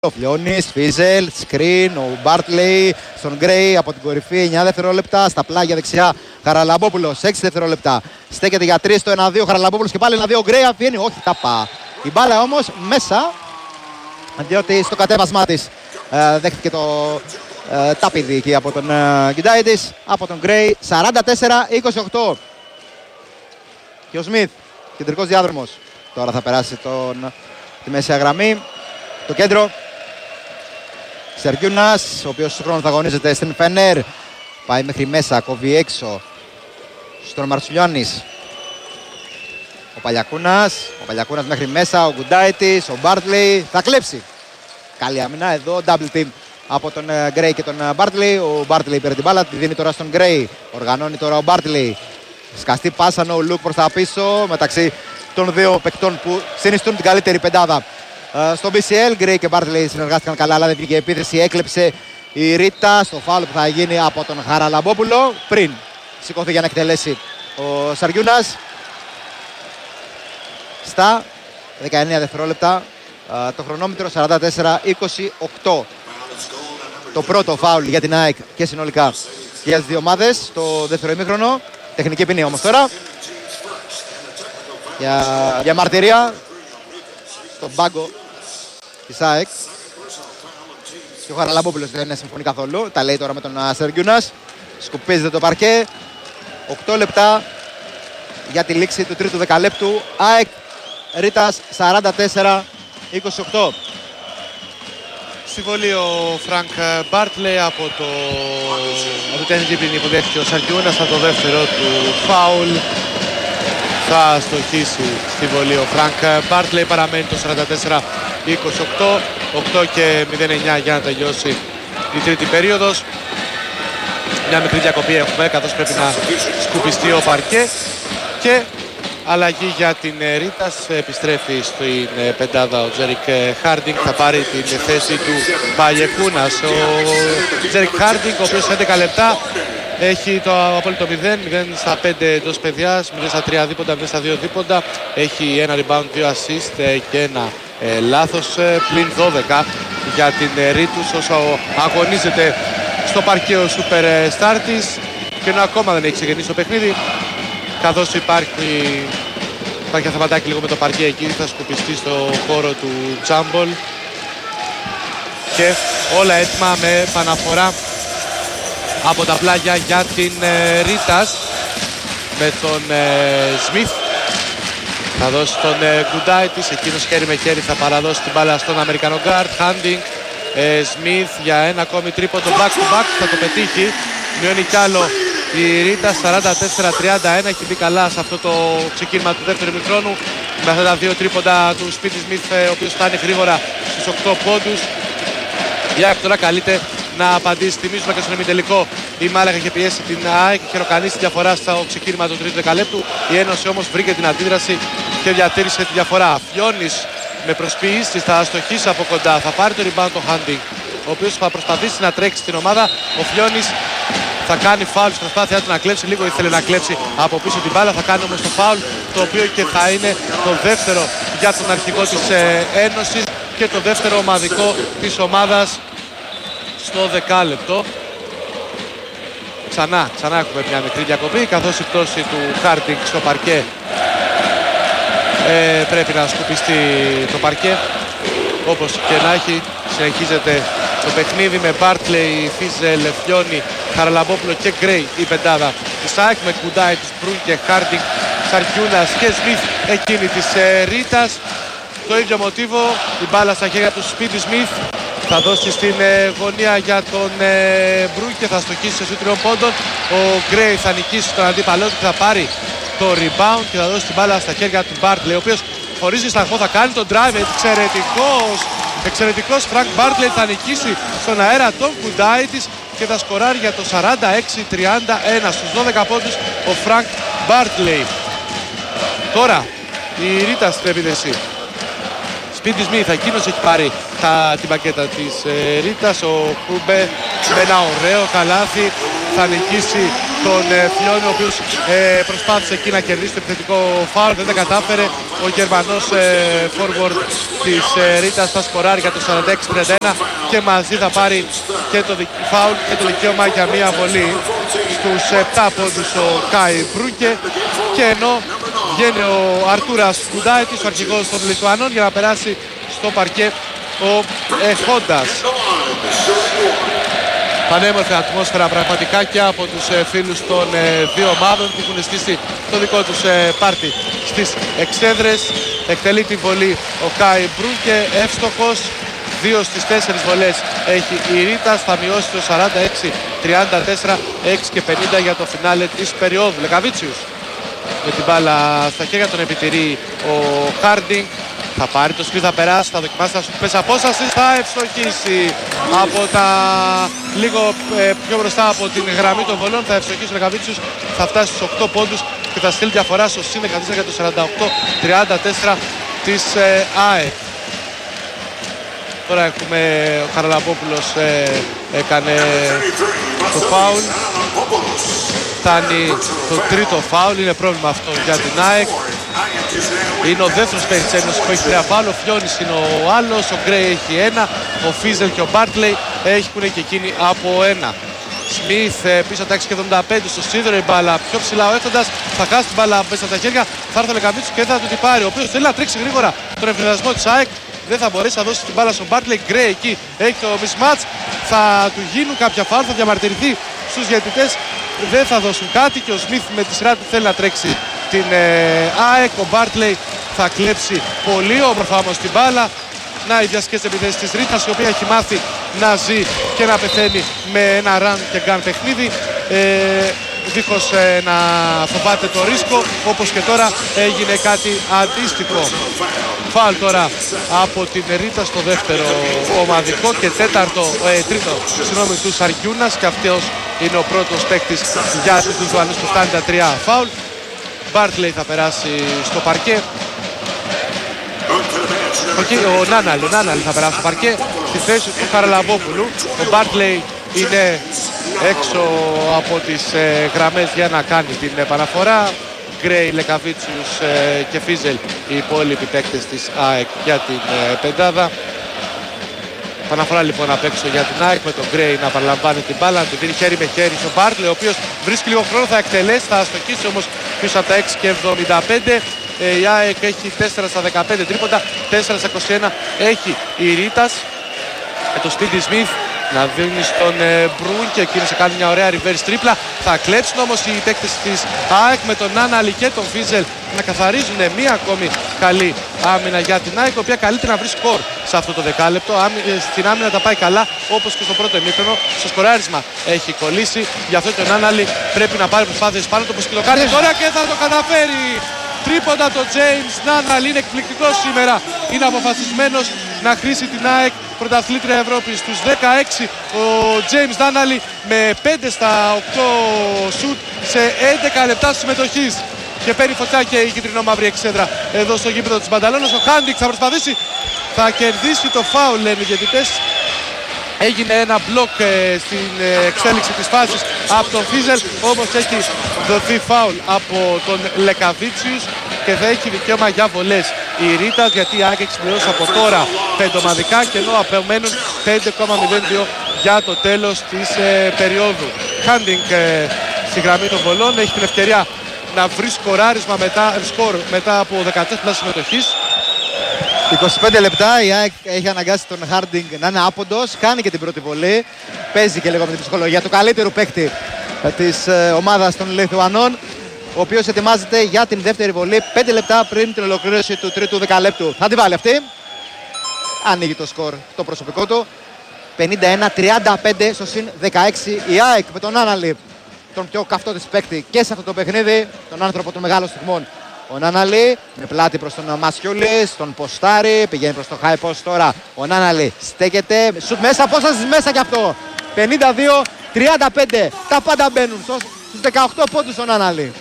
Ο Φλιώνης, Φίζελ, σκριν, ο Μπάρτλεϊ στον Γκρέι από την κορυφή, 9 δευτερόλεπτα, στα πλάγια δεξιά Χαραλαμπόπουλος, 6 δευτερόλεπτα, στέκεται για 3 στο 1-2 Χαραλαμπόπουλος και πάλι 1-2 Γκρέι, αφήνει, όχι τάπα. Η μπάλα όμως μέσα, διότι στο κατέβασμά της δέχτηκε το τάπιδι εκεί από τον Γκιντάιτης, από τον Γκρέι, 44-28. Και ο Σμιθ, κεντρικός διάδρομος, τώρα θα περάσει τη μεσαία γραμμή. Το κέντρο, Σεργιούνας, ο οποίος στον χρόνο θα αγωνίζεται στην Φενέρ. Πάει μέχρι μέσα, κόβει έξω στον Μαρτσουλιώνης. Ο Παλιακούνας μέχρι μέσα, ο Γκουντάιτης, ο Μπάρτλεϊ. Θα κλέψει. Καλή άμυνα εδώ, double team από τον Γκρέι και τον Μπάρτλεϊ. Ο Μπάρτλεϊ πήρε την μπάλα, τη δίνει τώρα στον Γκρέι. Οργανώνει τώρα ο Μπάρτλεϊ. Σκαστή πάσα, no look προς τα πίσω μεταξύ των δύο παικτών που συνιστούν την καλύτερη πεντάδα στο BCL. Γκρέι και Μπάρτλεϊ συνεργάστηκαν καλά, αλλά δεν βγήκε επίθεση. Έκλεψε η Ρίτα στο φάουλ που θα γίνει από τον Χαραλαμπόπουλο. Πριν σηκώθηκε για να εκτελέσει ο Σαριούνας. Στα 19 δευτερόλεπτα το χρονόμετρο, 44-28. Το πρώτο φάουλ για την ΑΕΚ και συνολικά για τις δύο ομάδες στο δεύτερο ημίχρονο. Τεχνική ποινή όμως τώρα για μαρτυρία στον πάγκο της ΑΕΚ. Και ο Χαραλαμπόπουλος δεν συμφωνεί καθόλου. Τα λέει τώρα με τον Σεργιούνας. Σκουπίζεται το παρκέ. 8 λεπτά για τη λήξη του τρίτου δεκαλέπτου. ΑΕΚ Ρίτας 44-28. Στη βολή ο Φρανκ Μπάρτλεϊ από την τεχνική ποινή που δέχτηκε ο Σαριούνας. Από το δεύτερο του φάουλ θα στοχίσει στη βολή ο Φρανκ Μπάρτλεϊ. Παραμένει το 44-28. 8 και 0-9 για να τελειώσει η τρίτη περίοδος. Μια μικρή διακοπή έχουμε, καθώς πρέπει να σκουπιστεί ο παρκέ. Και αλλαγή για την Ρίτας. Επιστρέφει στην πεντάδα ο Τζέρικ Χάρντινγκ. Θα πάρει την θέση του Παλιακούνας. Ο Τζέρικ Χάρντινγκ, ο οποίος 11 λεπτά έχει το απόλυτο 0 στα 5 εντός παιδιάς, 0 στα 3 δίποντα, 0 στα 2 δίποντα. Έχει ένα rebound, 2 assist και ένα λάθος, πλην 12 για την Ρίτους όσο αγωνίζεται στο παρκέ ο superstar της, και ενώ ακόμα δεν έχει ξεκινήσει το παιχνίδι, καθώς υπάρχει ένα θεματάκι λίγο με το παρκέ εκεί, θα σκουπιστεί στο χώρο του Τζάμπολ και όλα έτοιμα με επαναφορά από τα πλάγια για την Ρίτας με τον Σμιθ. Θα δώσει τον Γκουντάιτης, εκείνος χέρι με χέρι θα παραδώσει την μπάλα στον Αμερικανό γκάρτ. Χάντινγκ, Σμιθ για ένα ακόμη τρίποντο back to back, θα το πετύχει. Μειώνει κι άλλο η Ρίτα, 44-31, έχει μπει καλά σε αυτό το ξεκίνημα του δεύτερου ημιχρόνου με αυτά τα δύο τρίποντα του Σπίτι Σμιθ, ο οποίος φτάνει γρήγορα στους 8 πόντους. Η ΑΕΚ τώρα καλείται να απαντήσει. Θυμίζουμε και στον ημιτελικό η Μάλαγα είχε πιέσει την ΑΕΚ και χειροκανίσει τη διαφορά στο ξεκίνημα του τρίτου δεκαλέπτου. Η Ένωση όμως βρήκε την αντίδραση και διατήρησε τη διαφορά. Φλιώνης με προσποίηση θα αστοχίσει από κοντά, θα πάρει το rebound το Χάντινγκ, ο οποίος θα προσπαθήσει να τρέξει την ομάδα. Ο Φλιώνης θα κάνει φάουλ στην προσπάθειά του να κλέψει, λίγο ήθελε να κλέψει από πίσω την μπάλα, θα κάνει όμως το φάουλ, το οποίο και θα είναι το δεύτερο για τον αρχηγό της Ένωσης και το δεύτερο ομαδικό της ομάδας στο δεκάλεπτο. Ξανά έχουμε μια μικρή διακοπή, καθώς η πτώση του Χάρντινγκ στο παρκέ πρέπει να σκουπιστεί το παρκέ. Όπως και να έχει, συνεχίζεται το παιχνίδι με Μπάρτλεϊ, Φίζελ, Φλιώνη, Χαραλαμπόπουλο και Γκρέι η πεντάδα της ΑΕΚ, με Κουντάι, της Μπρούν και Χάρντινγκ, Σαριούνας και Σμιθ εκείνη της Ρίτας. Το ίδιο μοτίβο, η μπάλα στα χέρια του Σπίτι Σμιθ, θα δώσει στην γωνία για τον Μπρούν και θα στοχίσει σε σούτ 3 πόντων. Ο Γκρέι θα νικήσει τον αντίπαλό του και θα πάρει το rebound και θα δώσει την μπάλα στα χέρια του Μπάρτλεϊ, ο οποίος χωρίς δισταγμό θα κάνει τον drive. Εξαιρετικός Φρανκ Μπάρτλεϊ, θα νικήσει στον αέρα τον Γκουντάιτης και θα σκοράρει για το 46-31 στους 12 πόντους ο Φρανκ Μπάρτλεϊ. Τώρα η Ρίτα στην επίθεση. Σπίτι Σμιθ, εκείνος έχει πάρει την πακέτα της Ρίτας. Ο Χούμπε με ένα ωραίο καλάθι θα νικήσει στον Φιλιώνη, ο οποίος προσπάθησε εκεί να κερδίσει το επιθετικό φάουλ, δεν τα κατάφερε. Ο Γερμανός forward της Ρίτας θα σκοράρει για το 46-31 και μαζί θα πάρει και το φάουλ και το δικαίωμα για μία βολή. Στους 7 πόντους ο Κάι Μπρούνκε, και ενώ βγαίνει ο Αρτούρας Γκουντάιτης, ο αρχηγός των Λιθουανών, για να περάσει στο παρκέ ο Χόντας. Πανέμορφη ατμόσφαιρα πραγματικά και από τους φίλους των δύο ομάδων που έχουν στήσει το δικό τους πάρτι στις εξέδρες. Εκτελεί την βολή ο Κάι Μπρούνκε, εύστοχος. 2 στις 4 βολές έχει η Ρίτας, θα μειώσει το 46-34, 6 και 50 για το φινάλε της περίοδου. Λεκαβίτσιους με την μπάλα στα χέρια, τον επιτηρεί ο Χάρντινγκ. Θα πάρει το σκριν, θα περάσει, θα δοκιμάσει να σου πέσει απόσταση, θα ευστοχίσει από τα λίγο πιο μπροστά από την γραμμή των βολών. Θα ευστοχίσει ο Λεκαβίτσιους, θα φτάσει στους 8 πόντους και θα στείλει διαφορά στο συν 14 για το 48-34 της ΑΕΚ. Τώρα έχουμε ο Χαραλαμπόπουλος έκανε το φάουλ. Φτάνει το τρίτο φάουλ, είναι πρόβλημα αυτό για την ΑΕΚ. Είναι ο δεύτερος παίκτης της Ένωσης που έχει 3 φάουλ. Ο Φιόνης είναι ο άλλος, ο Γκρέι έχει 1, ο Φίζελ και ο Μπάρτλεϊ έχουν και εκείνοι από 1. Σμιθ πίσω από τα 6,75 στο σίδερο, η μπάλα πιο ψηλά ο Έφτοντας, θα χάσει την μπάλα μέσα από τα χέρια, θα έρθει ο Λεκαβίτσιους και θα του την πάρει, ο οποίος θέλει να τρέξει γρήγορα τον εμφυλιασμό της ΑΕΚ. Δεν θα μπορέσει να δώσει την μπάλα στον Μπάρτλεϊ. Γκρέι εκεί έχει το mismatch, θα του γίνουν κάποια φάουλ, θα διαμαρτυρηθεί στους διαιτητές, δεν θα δώσουν κάτι και ο Σμιθ με τη σειρά του θέλει να τρέξει την ΑΕΚ. Ο Μπάρτλεϊ θα κλέψει πολύ όμορφα όμως την μπάλα. Να η διασκέση επιθέσεις της Ρίτας, η οποία έχει μάθει να ζει και να πεθαίνει με ένα run και gun παιχνίδι, δίχως να φοβάται το ρίσκο, όπως και τώρα έγινε κάτι αντίστοιχο. Φάουλ τώρα από την Ρίτα στο δεύτερο ομαδικό και τρίτο του Σαργιούνας, και αυτός είναι ο πρώτος παίκτης για τους Λιθουανούς που φτάνει τα 3 φάουλ. Μπάρτλεϊ θα περάσει στο παρκέ. Ο Νάναλη θα περάσει στο παρκέ στη θέση του Χαραλαμπόπουλου. Ο Μπάρτλεϊ είναι έξω από τις γραμμές για να κάνει την επαναφορά. Γκρέι, Λεκαβίτσιους και Φίζελ οι υπόλοιποι παίκτες της ΑΕΚ για την πεντάδα. Επαναφορά λοιπόν απ' έξω για την ΑΕΚ, με τον Γκρέι να παραλαμβάνει την μπάλα, να του δίνει χέρι με χέρι στον Μπάρτλεϊ, ο οποίος βρίσκει λίγο χρόνο, θα εκτελέσει, θα αστοχίσει όμως πίσω από τα 6,75. Η ΑΕΚ έχει 4 στα 15 τρίποντα, 4 στα 21 έχει η Ρίτας. Με το Στίντι Σμιθ να δίνει στον Μπρουν και εκείνος θα κάνει μια ωραία reverse τρίπλα. Θα κλέψουν όμως οι παίκτες της ΑΕΚ με τον Νάναλι και τον Φίζελ να καθαρίζουν μια ακόμη καλή άμυνα για την ΑΕΚ, η οποία καλείται να βρει σκορ σε αυτό το δεκάλεπτο. Στην άμυνα τα πάει καλά, όπως και στο πρώτο ημίχρονο. Στο σκοράρισμα έχει κολλήσει, γι' αυτό το Νάναλι πρέπει να πάρει προσπάθειες πάνω του, όπως και το κάνει τώρα και θα το καταφέρει. Τρίποντα το James Νάναλι, είναι εκπληκτικός σήμερα, είναι αποφασισμένος να χρήσει την ΑΕΚ πρωταθλήτρια Ευρώπης. Στους 16 ο James Νάναλι με 5 στα 8 σουτ σε 11 λεπτά συμμετοχής. Και παίρνει φωτιά και η κυτρινό-μαύρη εξέδρα εδώ στο γήπεδο της Μπανταλώνας. Ο Χάντικ θα προσπαθήσει, θα κερδίσει το φάουλ, λένε οι διαιτητές. Έγινε ένα μπλοκ στην εξέλιξη της φάσης από τον Φίζελ, όμως έχει δοθεί φάουλ από τον Λεκαβίτσιους και θα έχει δικαίωμα για βολές η Ρίτα, γιατί η ΑΕΚ έχει συμπληρώσει από τώρα 5 ομαδικά, και ενώ απομένουν 5,02 για το τέλος της περίοδου. Χάντινγκ στη γραμμή των βολών, έχει την ευκαιρία να βρει σκοράρισμα μετά από 14 πλάσεις συμμετοχής. 25 λεπτά η ΑΕΚ έχει αναγκάσει τον Χάρντινγκ να είναι άποντος, κάνει και την πρώτη βολή, παίζει και λίγο με την ψυχολογία του καλύτερου παίκτη της ομάδας των Λιθουανών, ο οποίος ετοιμάζεται για την δεύτερη βολή 5 λεπτά πριν την ολοκλήρωση του τρίτου δεκαλέπτου. Θα τη βάλει αυτή, ανοίγει το σκορ το προσωπικό του, 51-35 στο συν 16 η ΑΕΚ με τον Νάναλι, τον πιο καυτό της παίκτη και σε αυτό το παιχνίδι, τον άνθρωπο των μεγάλων στιγμών. Ο Νάναλι με πλάτη προς τον Μασιούλη, στον ποστάρι, πηγαίνει προς το high post τώρα. Ο Νάναλι στέκεται, σουτ μέσα, απόσταση μέσα κι αυτό. 52-35, τα πάντα μπαίνουν στους 18 πόντους ο Νάναλι.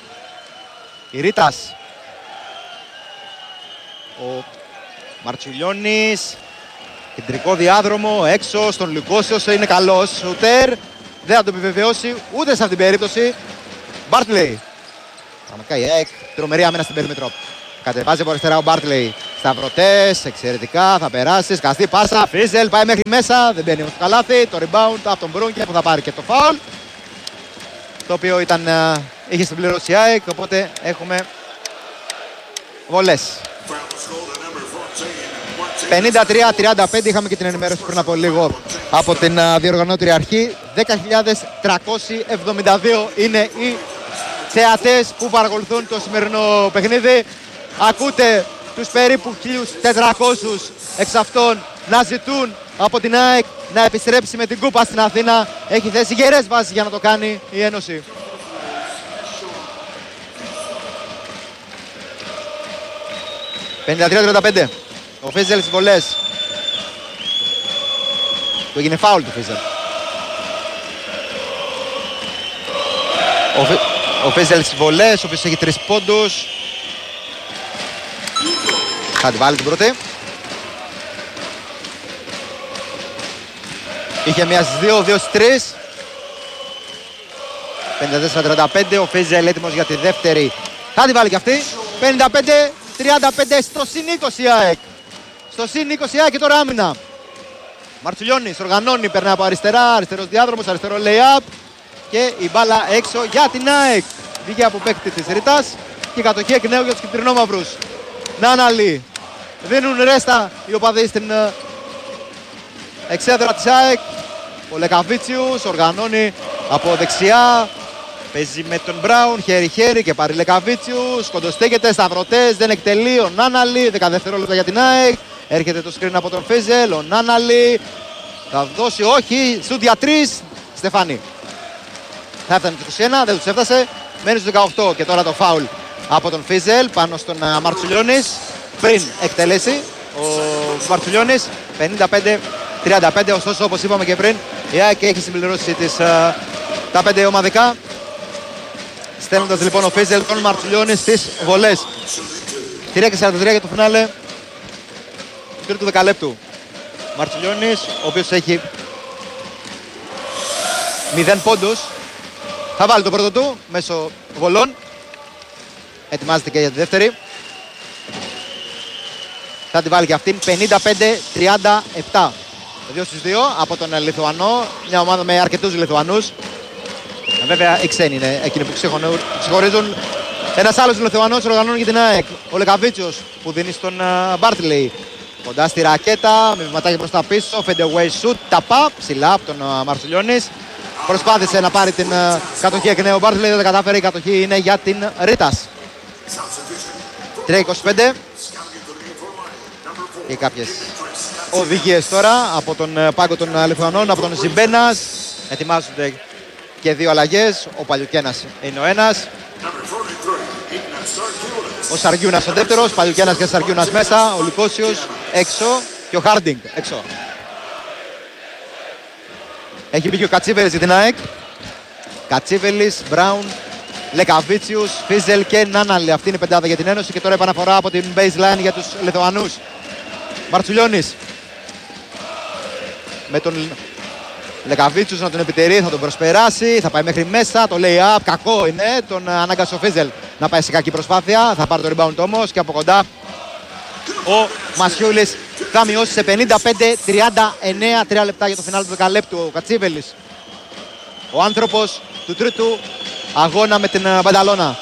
Η Ρίτας. Ο Μαρτσιλιώνης, κεντρικό διάδρομο, έξω στον Λουκόσιος, είναι καλός. Σούτερ, δεν θα το επιβεβαιώσει ούτε σε αυτήν την περίπτωση. Μπάρτλεϊ. Πραγματικά η ΑΕΚ τρομερή άμυνα στην περίμετρο. Κατεβάζει από αριστερά ο Μπάρτλεϊ. Σταυρωτές, εξαιρετικά, θα περάσει. Σκαστή πάσα. Φίζελ πάει μέχρι μέσα. Δεν μπαίνει όμως το καλάθι. Το rebound από τον Μπρούνκε που θα πάρει και το foul. Το οποίο είχε συμπληρώσει η ΑΕΚ. Οπότε έχουμε βολές. 53-35, είχαμε και την ενημέρωση πριν από λίγο από την διοργανώτρια αρχή. 10.372 είναι οι θεατές που παρακολουθούν το σημερινό παιχνίδι. Ακούτε τους περίπου 1.400 εξ αυτών να ζητούν από την ΑΕΚ να επιστρέψει με την κούπα στην Αθήνα. Έχει θέσει γερές βάσεις για να το κάνει η Ένωση. «53-35». Ο Φίζελ στις βολές. Το έγινε φάουλ του Φίζελ. Ο Φίζελ στις βολές, ο οποίος έχει 3 πόντους. Θα τη βάλει την πρώτη. Είχε μία στις 2, 2 στις 3. 54-35, ο Φίζελ έτοιμος για τη δεύτερη. Θα τη βάλει και αυτή. 55-35 στο συν 20 η ΑΕΚ. Στο συν 20 η ΑΕΚ και τώρα άμυνα. Μαρτσουλιώνης οργανώνει, περνάει από αριστερά, αριστερός διάδρομος, αριστερό lay-up. Και η μπάλα έξω για την ΑΕΚ. Βγήκε από παίκτη της Ρήτας και η κατοχή εκ νέου για τους κυτρινόμαυρους. Νάναλι. Δίνουν ρέστα οι οπαδοί στην εξέδρα της ΑΕΚ. Ο Λεκαβίτσιους οργανώνει από δεξιά. Παίζει με τον Μπράουν, χέρι-χέρι και πάρει Λεκαβίτσιους. Κοντοστέκεται, σταυρωτές, δεν εκτελεί. Ο Νάναλι, 10 δευτερόλεπτα για την ΑΕΚ. Έρχεται το screen από τον Φίζελ. Ο Νάναλι θα δώσει, όχι, σουτ για 3. Στεφάνι. Θα έφτανε τους 21, δεν τους έφτασε. Μένει στους 18 και τώρα το φάουλ από τον Φίζελ πάνω στον Μαρτσουλιώνης. Πριν εκτελέσει ο Μαρτσουλιώνης. 55-35, ωστόσο όπως είπαμε και πριν, η ΑΕΚ έχει συμπληρώσει τα 5 ομαδικά. Στέλνοντας λοιπόν ο Φίζελ τον Μαρτσουλιώνη στις βολές. 3:43 για το φινάλε του τρίτου δεκαλέπτου. Μαρτσουλιώνης, ο οποίος έχει 0 πόντους. Θα βάλει το πρώτο του μέσω βολών. Ετοιμάζεται και για τη δεύτερη. Θα τη βάλει και αυτήν. 55-37. 2 στις 2 από τον Λιθουανό. Μια ομάδα με αρκετούς Λιθουανούς. Βέβαια οι ξένοι είναι εκείνοι που ξεχωρίζουν. Ένας άλλος Λιθουανός οργανώνει για την ΑΕΚ. Ο Λεκαβίτσιος που δίνει στον Μπάρτλεϊ. Κοντά στη ρακέτα, με βηματάκι προς τα πίσω. Fade away shoot, ταπά, ψηλά από τον Μαρτσουλιώνης. Προσπάθησε να πάρει την κατοχή εκ νέου. Ο Μπάρτλεϊ δεν τα κατάφερε, η κατοχή είναι για την Ρήτας. 3:25. Και κάποιες οδηγίες τώρα από τον πάγκο των Λιθουανών, από τον Ζιμπένας. Ετοιμάζονται και 2 αλλαγές. Ο Παλιουκένας είναι ο ένας. Ο Σαργιούνας ο δεύτερος. Παλιουκένας και Σαργιούνας μέσα. Ο Λουκόσιος έξω και ο Χάρντινγκ έξω. Έχει μπει και ο Κατσίβελης για την ΑΕΚ. Κατσίβελης, Μπράουν, Λεκαβίτσιους, Φίζελ και Νάναλι. Αυτή είναι η πεντάδα για την Ένωση και τώρα επαναφορά από την baseline για τους Λιθουανούς. Μαρτσουλιώνης με τον Λεκαβίτσιους να τον επιτερεί, θα τον προσπεράσει, θα πάει μέχρι μέσα, το lay-up, κακό είναι, τον ανάγκασε ο Φίζελ να πάει σε κακή προσπάθεια, θα πάρει το rebound όμως και από κοντά ο Μασιούλης θα μειώσει σε 55-39, 3 λεπτά για το φινάλ του δεκαλέπτου. Ο Κατσίβελης, ο άνθρωπος του τρίτου αγώνα με την Μπανταλώνα.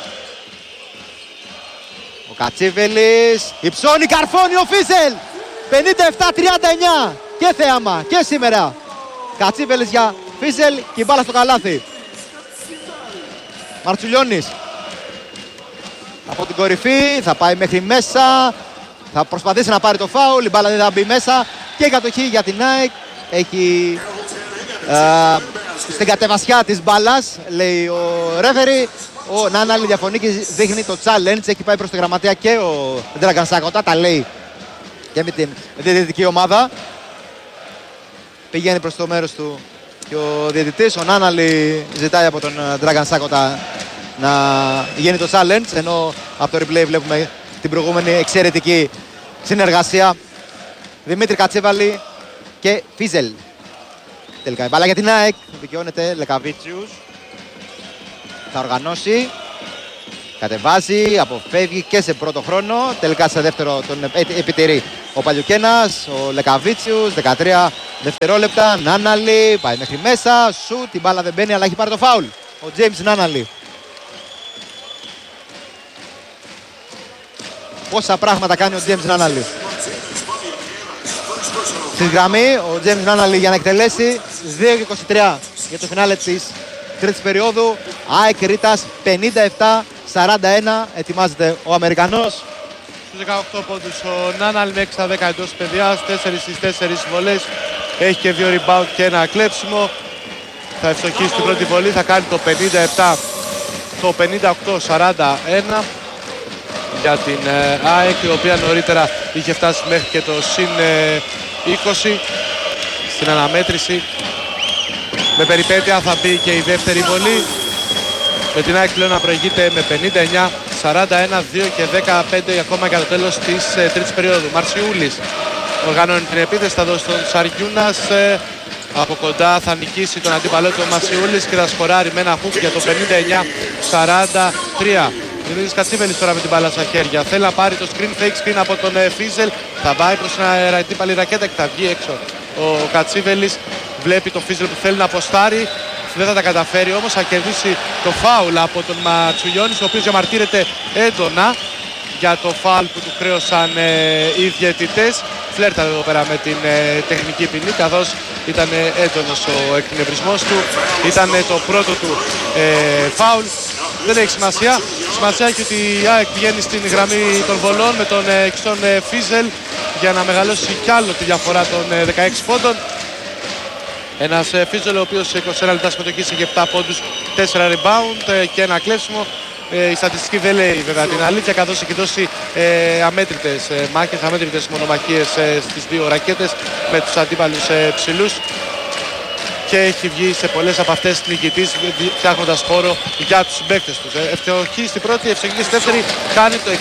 Ο Κατσίβελης υψώνει, καρφώνει ο Φίζελ. 57-39 και θέαμα και σήμερα. Κατσίβελης για Φίζελ και η μπάλα στο καλάθι. Μαρτσουλιώνης από την κορυφή θα πάει μέχρι μέσα. Θα προσπαθήσει να πάρει το φάουλ, η μπάλα δεν θα μπει μέσα. Και η κατοχή για την ΑΕΚ έχει στην κατεβασιά της μπάλας, λέει ο ρέφερι. Ο Νάναλι διαφωνεί και δείχνει το challenge. Έχει πάει προς τη γραμματεία και ο Dragan Sakota, τα λέει και με την διαιτητική ομάδα. Πηγαίνει προς το μέρος του και ο διαιτητής. Ο Νάναλι ζητάει από τον Dragan Sakota να γίνει το challenge, ενώ από το replay βλέπουμε την προηγούμενη εξαιρετική συνεργασία. Δημήτρη Κατσίβαλη και Φίζελ. Τελικά η μπάλα για την ΑΕΚ. Δικαιώνεται Λεκαβίτσιους. Θα οργανώσει. Κατεβάζει, αποφεύγει και σε πρώτο χρόνο. Τελικά σε δεύτερο τον επιτηρεί ο Παλιουκένας, ο Λεκαβίτσιους. 13 δευτερόλεπτα. Νάναλη πάει μέχρι μέσα. Σου την μπάλα δεν μπαίνει, αλλά έχει πάρει το φάουλ. Ο Τζέιμς Νάναλη. Πόσα πράγματα κάνει ο Τζέιμς Νάναλη. Στη γραμμή ο Τζέιμς Νάναλη για να εκτελέσει. 2:23 για το φινάλε της τρίτης περίοδου. ΑΕΚ Ρήτας 57-41. Ετοιμάζεται ο Αμερικανός. Στους 18 πόντους ο Νάναλ με 6 στα 10 εντός παιδιάς, 4 στις 4 βολές. Έχει και 2 rebound και ένα κλέψιμο. Θα ευστοχίσει την πρώτη βολή, θα κάνει το 57, το 58-41 για την ΑΕΚ, η οποία νωρίτερα είχε φτάσει μέχρι και το συν 20 στην αναμέτρηση. Με περιπέτεια θα μπει και η δεύτερη βολή, με την ΑΕΚ πλέον να προηγείται με 59-41, 2 και 15 ακόμα για το τέλος της τρίτης περίοδου. Μαρσιούλης οργανώνει την επίθεση, θα δώσει τον Σαργιούνας. Από κοντά θα νικήσει τον αντίπαλό του ο Μασιούλης και θα σκοράρει με ένα χουκ για το 59-43. Δημήτρης Κατσίβελης τώρα με την μπάλα στα χέρια. Θέλει να πάρει το screen, fake screen από τον Φίζελ. Θα πάει προς την αντίπαλη ρακέτα και θα βγει έξω. Ο Κατσίβελης βλέπει τον Φίζελ που θέλει να αποστάρει. Δεν θα τα καταφέρει όμως, θα κερδίσει το φάουλ από τον Ματσουλιώνης, ο οποίος διαμαρτύρεται έντονα για το φάουλ που του χρέωσαν οι διαιτητές. Φλέρταρε εδώ πέρα με την τεχνική ποινή, καθώς ήταν έντονος ο εκνευρισμός του. Ήταν το πρώτο του φάουλ. Δεν έχει σημασία. Σημασία έχει ότι η ΑΕΚ πηγαίνει στην γραμμή των βολών με τον Κιστόν Φίζελ για να μεγαλώσει κι άλλο τη διαφορά των 16 πόντων. Ένας Φίζελ ο οποίος σε 21 λεπτά συμμετοχής είχε 7 πόντους, 4 rebound και ένα κλέψιμο. Η στατιστική δεν λέει βέβαια την αλήθεια, καθώς έχει δώσει αμέτρητες μάχες, αμέτρητες μονομαχίες στις δύο ρακέτες με τους αντίπαλους ψηλούς και έχει βγει σε πολλές από αυτές νικητής, φτιάχνοντας χώρο για τους συμπαίκτες τους. Ευτυχή στην πρώτη, ευτυχή στη δεύτερη, κάνει το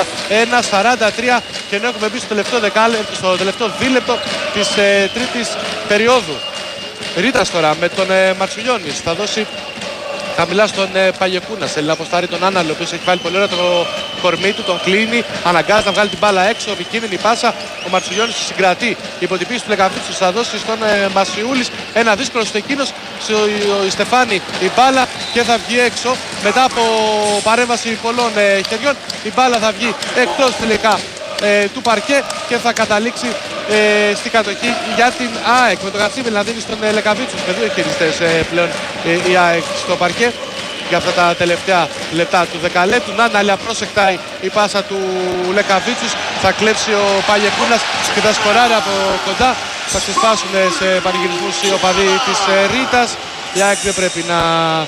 61-43 και ενώ έχουμε μπει στο τελευταίο δίλεπτο της τρίτης περίοδου. Ρίτας τώρα με τον Μαρτσουλιώνης θα δώσει χαμηλά στον Παγεκούνα. Θέλει να αποστάρει τον Άναλο, ο οποίος έχει βάλει πολύ ώρα το κορμί του, τον κλείνει, αναγκάζει να βγάλει την μπάλα έξω, επικίνδυνη πάσα. Ο Μαρτσουλιώνης συγκρατεί υπό την πίεση του Λεκαβίτσου, θα δώσει στον Μασιούλης ένα δύσκολο στο εκείνος, η Στεφάνη η μπάλα και θα βγει έξω μετά από παρέμβαση πολλών χεριών. Η μπάλα θα βγει εκτός τελικά του παρκέ και θα καταλήξει στην κατοχή για την ΑΕΚ, με τον Κατσίβελ να δίνει στον Λεκαβίτσου με δύο χειριστές πλέον η ΑΕΚ στο παρκέ για αυτά τα τελευταία λεπτά του δεκαλέπτου. Νάναλη απρόσεκτα η πάσα του Λεκαβίτσους, θα κλέψει ο Παγεκούνας και θα σκοράρει από κοντά. Θα ξεσπάσουν σε πανηγυρισμούς οι οπαδοί της Ρήτας. Η ΑΕΚ δεν πρέπει να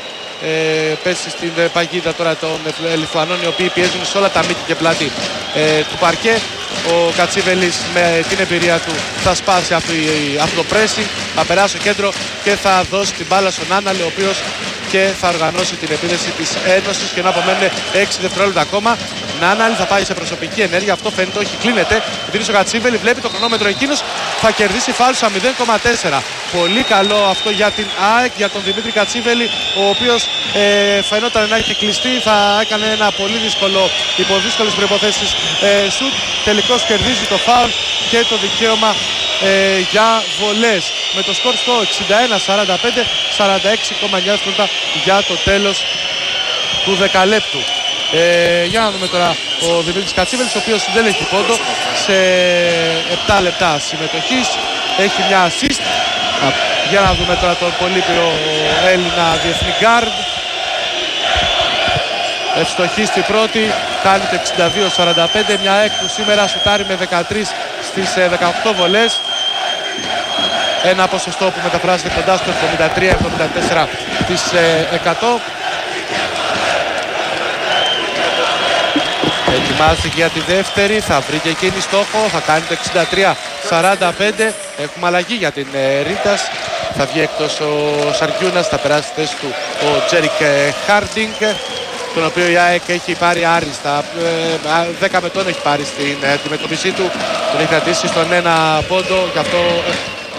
πέσει στην παγίδα τώρα των Λιθουανών, οι οποίοι πιέζουν σε όλα τα μήκη και πλάτη του παρκέ. Ο Κατσίβελης με την εμπειρία του θα σπάσει αυτό το pressing, θα περάσει στο κέντρο και θα δώσει την μπάλα στον Άναλη, ο οποίος και θα οργανώσει την επίθεση της Ένωσης και να απομένουν 6 δευτερόλεπτα ακόμα. Νάναλη θα πάει σε προσωπική ενέργεια, αυτό φαίνεται, όχι, κλείνεται. Δίνει στο Κατσίβελη, βλέπει το χρονόμετρο εκείνος, θα κερδίσει φάουλ στα 0,4. Πολύ καλό αυτό για την ΑΕΚ, για τον Δημήτρη Κατσίβελη, ο οποίος φαινόταν να έχει κλειστεί, θα έκανε ένα πολύ δύσκολο, υπό δύσκολες προϋποθέσεις σουτ. Τελικώς κερδίζει το φάουλ και το δικαίωμα για βολές. Με το σκορ στο 61-45, 46,9 λεπτά για το τέλος του δεκαλέπτου. Για να δούμε τώρα ο Δημήτρης Κατσίβελης, ο οποίος δεν έχει πόντο σε 7 λεπτά συμμετοχής, έχει μια assist. Για να δούμε τώρα τον πολύπειρο Έλληνα διεθνή γκάρντ. Ευστοχή στην πρώτη, κάνει το 62-45, μια ΑΕΚ που σήμερα σουτάρει με 13 στις 18 βολές. Ένα ποσοστό που μεταφράζεται κοντά στο 73-74%. Ετοιμάζεται για τη δεύτερη, θα βρει και εκείνη στόχο, θα κάνει το 63-45. Έχουμε αλλαγή για την Ρίτας. Θα βγει εκτός ο Σαργιούνας, θα περάσει στη θέση του ο Τζέρικ Χάρντινγκ, τον οποίο η ΑΕΚ έχει πάρει άριστα. 10 με τον έχει πάρει στην αντιμετωπίση του. Τον έχει κρατήσει στον ένα πόντο, γι' αυτό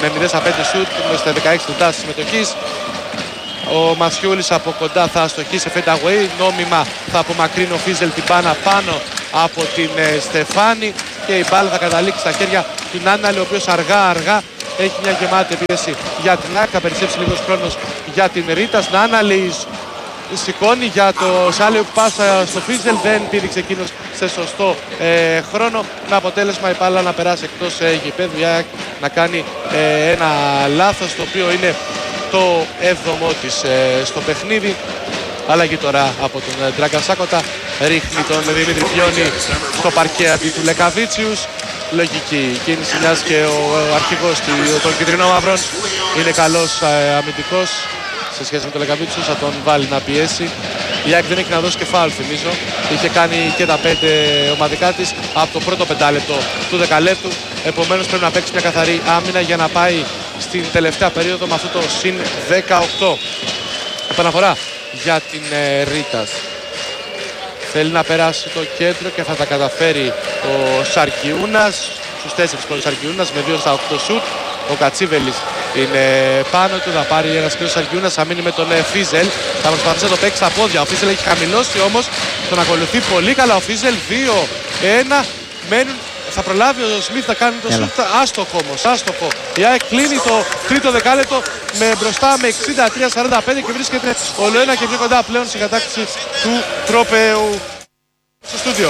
με 0-5 σουτ, στα 16 λεπτά συμμετοχής. Ο Μασιούλης από κοντά θα αστοχίσει σε fade away. Νόμιμα θα απομακρύνει ο Φίζελ την μπάνα πάνω από την Στεφάνη και η μπάλα θα καταλήξει στα χέρια του Νάναλη, ο οποίος αργά έχει μια γεμάτη επίθεση για την ΑΕΚ. Θα περισσέψει λίγος χρόνος για την Ρίτας. Νάναλη σηκώνει για το Σάλιο πάσα στο Φίζελ, δεν πήδηξε εκείνος σε σωστό χρόνο, με αποτέλεσμα η μπάλα να περάσει εκτός γηπέδου, η ΑΕΚ να κάνει ένα λάθος, το οποίο είναι το 7ο της στο παιχνίδι. Αλλαγή τώρα από τον Ντράγκαν Σάκοτα, ρίχνει τον Δημήτρη Πιόνι στο παρκέ αντί του Λεκαβίτσιους. Λογική κίνηση, μιας και ο αρχηγός των κυτρινόμαυρων είναι καλός αμυντικός σε σχέση με τον Λεκαβίτσιους, θα τον βάλει να πιέσει. Η ΑΕΚ δεν έχει να δώσει και φάουλ, θυμίζω. Είχε κάνει και τα 5 ομαδικά της από το πρώτο πεντάλεπτο του δεκαλέπτου. Επομένως πρέπει να παίξει μια καθαρή άμυνα για να πάει στην τελευταία περίοδο με αυτό το συν 18. Επαναφορά για την Ρίτας. Θέλει να περάσει το κέντρο και θα τα καταφέρει ο Σαρκιούνας. Στους 4 πόντους Σαρκιούνας με 2 στα 8 σουτ. Ο Κατσίβελης είναι πάνω του, θα πάρει ένα σκύλο Σαρκιούνας, θα μείνει με τον Φίζελ. Θα προσπαθήσει να το παίξει στα πόδια. Ο Φίζελ έχει χαμηλώσει όμως, τον ακολουθεί πολύ καλά ο Φίζελ. 2-1 μένουν. Θα προλάβει ο Σμιθ να κάνει το σουτ, άστοχο όμως, άστοχο. Η ΑΕΚ κλείνει το τρίτο δεκάλεπτο με μπροστά με 63-45 και βρίσκεται όλο ένα και πιο κοντά πλέον στην κατάκτηση του τρόπεου στο στούντιο.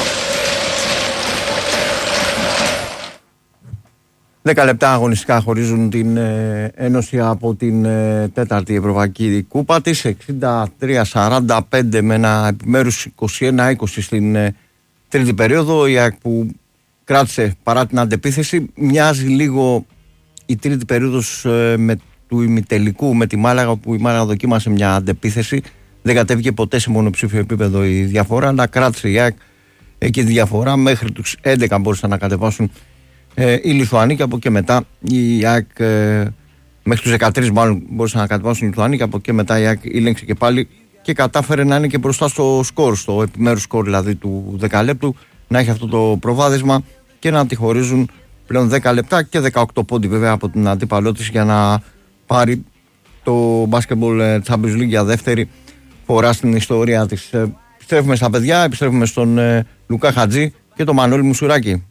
10 λεπτά αγωνιστικά χωρίζουν την Ένωση από την τέταρτη Ευρωπαϊκή Κούπα της. 63-45 με ένα επιμέρους 21-20 στην τρίτη περίοδο. Η ΑΕΚ που κράτησε παρά την αντεπίθεση. Μοιάζει λίγο η τρίτη περίοδος του ημιτελικού με τη Μάλαγα, που η Μάλαγα δοκίμασε μια αντεπίθεση. Δεν κατέβηκε ποτέ σε μονοψήφιο επίπεδο η διαφορά, αλλά κράτησε η ΑΕΚ και τη διαφορά μέχρι τους 11 μπορούσαν να κατεβάσουν οι Λιθουανοί, και από εκεί μετά η ΑΕΚ μέχρι τους 13 μάλλον μπορούσαν να κατεβάσουν οι Λιθουανοί, και από εκεί μετά η ΑΕΚ ήλεγξε και πάλι και κατάφερε να είναι και μπροστά στο σκορ, στο επιμέρους σκορ δηλαδή του δεκαλέπτου, να έχει αυτό το προβάδισμα και να τη χωρίζουν πλέον 10 λεπτά και 18 πόντι βέβαια από την αντίπαλό της για να πάρει το Basketball Champions League για δεύτερη φορά στην ιστορία της. Επιστρέφουμε στα παιδιά, επιστρέφουμε στον Λουκά Χατζή και τον Μανώλη Μουσουράκη.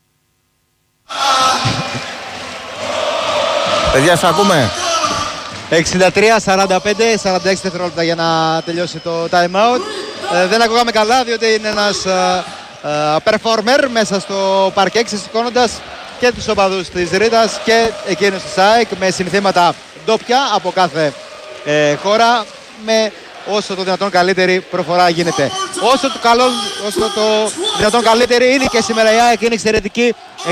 Παιδιά, σας ακούμε. 63-45, 46 δευτερόλεπτα για να τελειώσει το time out. Δεν ακούγαμε καλά, διότι είναι ένας performer μέσα στο παρκέ, ξεσηκώνοντας και τους οπαδούς της Ρίτας και εκείνους της ΑΕΚ με συνθήματα ντόπια από κάθε χώρα, με όσο το δυνατόν καλύτερη προφορά γίνεται. Όσο το δυνατόν καλύτερη είναι και σήμερα η ΑΕΚ, είναι εξαιρετική.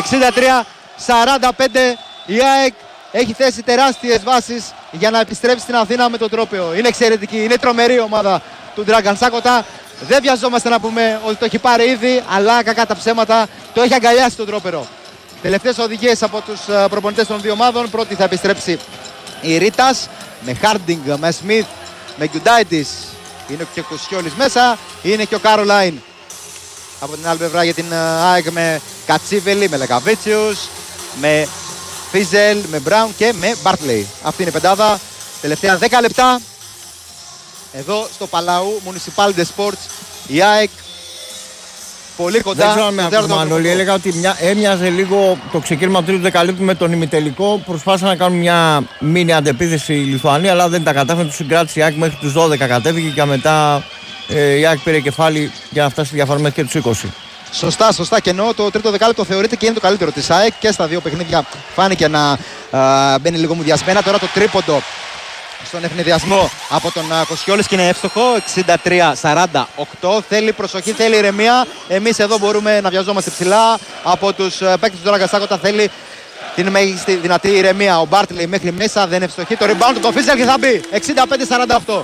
63-45 η ΑΕΚ έχει θέσει τεράστιες βάσεις για να επιστρέψει στην Αθήνα με τον τρόπαιο. Είναι εξαιρετική, είναι τρομερή ομάδα του Ντράγκαν Σάκοτα. Δεν βιαζόμαστε να πούμε ότι το έχει πάρει ήδη, αλλά κακά τα ψέματα το έχει αγκαλιάσει τον τρόπερο. Τελευταίες οδηγίες από τους προπονητές των δύο ομάδων. Πρώτη θα επιστρέψει η Ρίτας με Χάρντινγκ, με Σμιθ, με Γκιουντάιτης. Είναι και ο Κουσιόλης μέσα, είναι και ο Κάρολάιν από την άλλη πλευρά για την ΑΕΚ, με Κατσίβελη, με Λεκαβίτσιους, με Φίζελ, με Μπράουν και με Μπάρτλεϊ. Αυτή είναι η πεντάδα. Τελευταία 10 λεπτά εδώ στο Παλαού Municipal de Sports. Η ΑΕΚ πολύ κοντά. Δεν ξέρω αν με ακούς, Μανώλη. Έλεγα ότι έμοιαζε λίγο το ξεκίνημα του τρίτου δεκαλέπτου με τον ημιτελικό. Προσπάθησαν να κάνουν μια μίνι αντεπίθεση οι Λιθουανοί, αλλά δεν τα κατάφεραν. Του συγκράτησε η ΑΕΚ μέχρι τους 12, κατέβηκε και μετά η ΑΕΚ πήρε κεφάλι για να φτάσει στη διαφορά μέχρι και τους 20. Σωστά, και ενώ το τρίτο δεκάλεπτο θεωρείται και είναι το καλύτερο της ΑΕΚ και στα δύο παιχνίδια φάνηκε να μπαίνει λίγο μουδιασμένα. Τώρα το τρίποντο στον ευνηδιασμό από τον Κοσιόλης και είναι εύστοχο. 63-48. Θέλει προσοχή, θέλει ηρεμία. Εμείς εδώ μπορούμε να βιαζόμαστε ψηλά. Από τους παίκτες του Ντράγκαν Σάκοτα θέλει την μέγιστη δυνατή ηρεμία. Ο Μπάρτλεϊ μέχρι μέσα, δεν ευστοχεί. Το rebound του το Φίζελ και θα μπει. 65-48.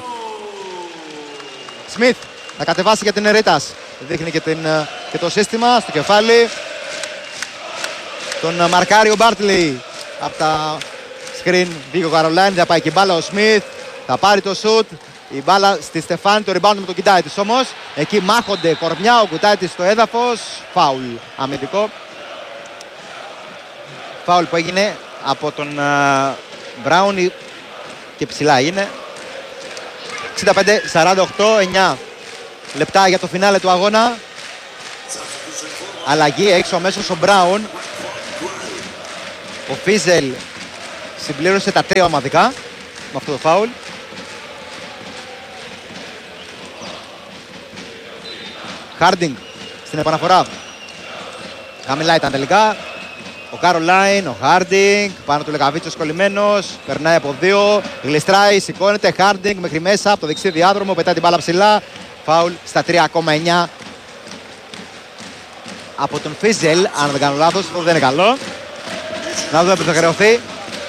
Σμιθ θα κατεβάσει για την Ρίτας. Δείχνει και το σύστημα στο κεφάλι. Τον μαρκάρει ο Μπάρτλεϊ από τα screen. Βγήκε ο Καρολάιν, θα πάει και η μπάλα ο Σμιθ. Θα πάρει το σουτ. Η μπάλα στη Στεφάνη, το rebound με τον Γκιουντάιτης όμως. Εκεί μάχονται κορμιά, ο Γκιουντάιτης στο έδαφος. Φάουλ αμυντικό. Φάουλ που έγινε από τον Μπράουν και ψηλά είναι. 65-48, 9 λεπτά για το φινάλε του αγώνα. Αλλαγή έξω αμέσως ο Μπράουν. Ο Φίζελ συμπλήρωσε τα 3 ομαδικά με αυτό το φάουλ. Χάρντινγκ στην επαναφορά. Χαμηλά ήταν τελικά. Ο Καρολάιν, ο Χάρντινγκ, πάνω του Λεκαβίτσιος κολλημένος, περνάει από 2, γλιστράει, σηκώνεται, Χάρντινγκ μέχρι μέσα από το δεξί διάδρομο, πετάει την μπάλα ψηλά. Φάουλ στα 3,9 από τον Φίζελ, αν δεν κάνω λάθος, αυτό δεν είναι καλό. Να δούμε που θα χρεωθεί.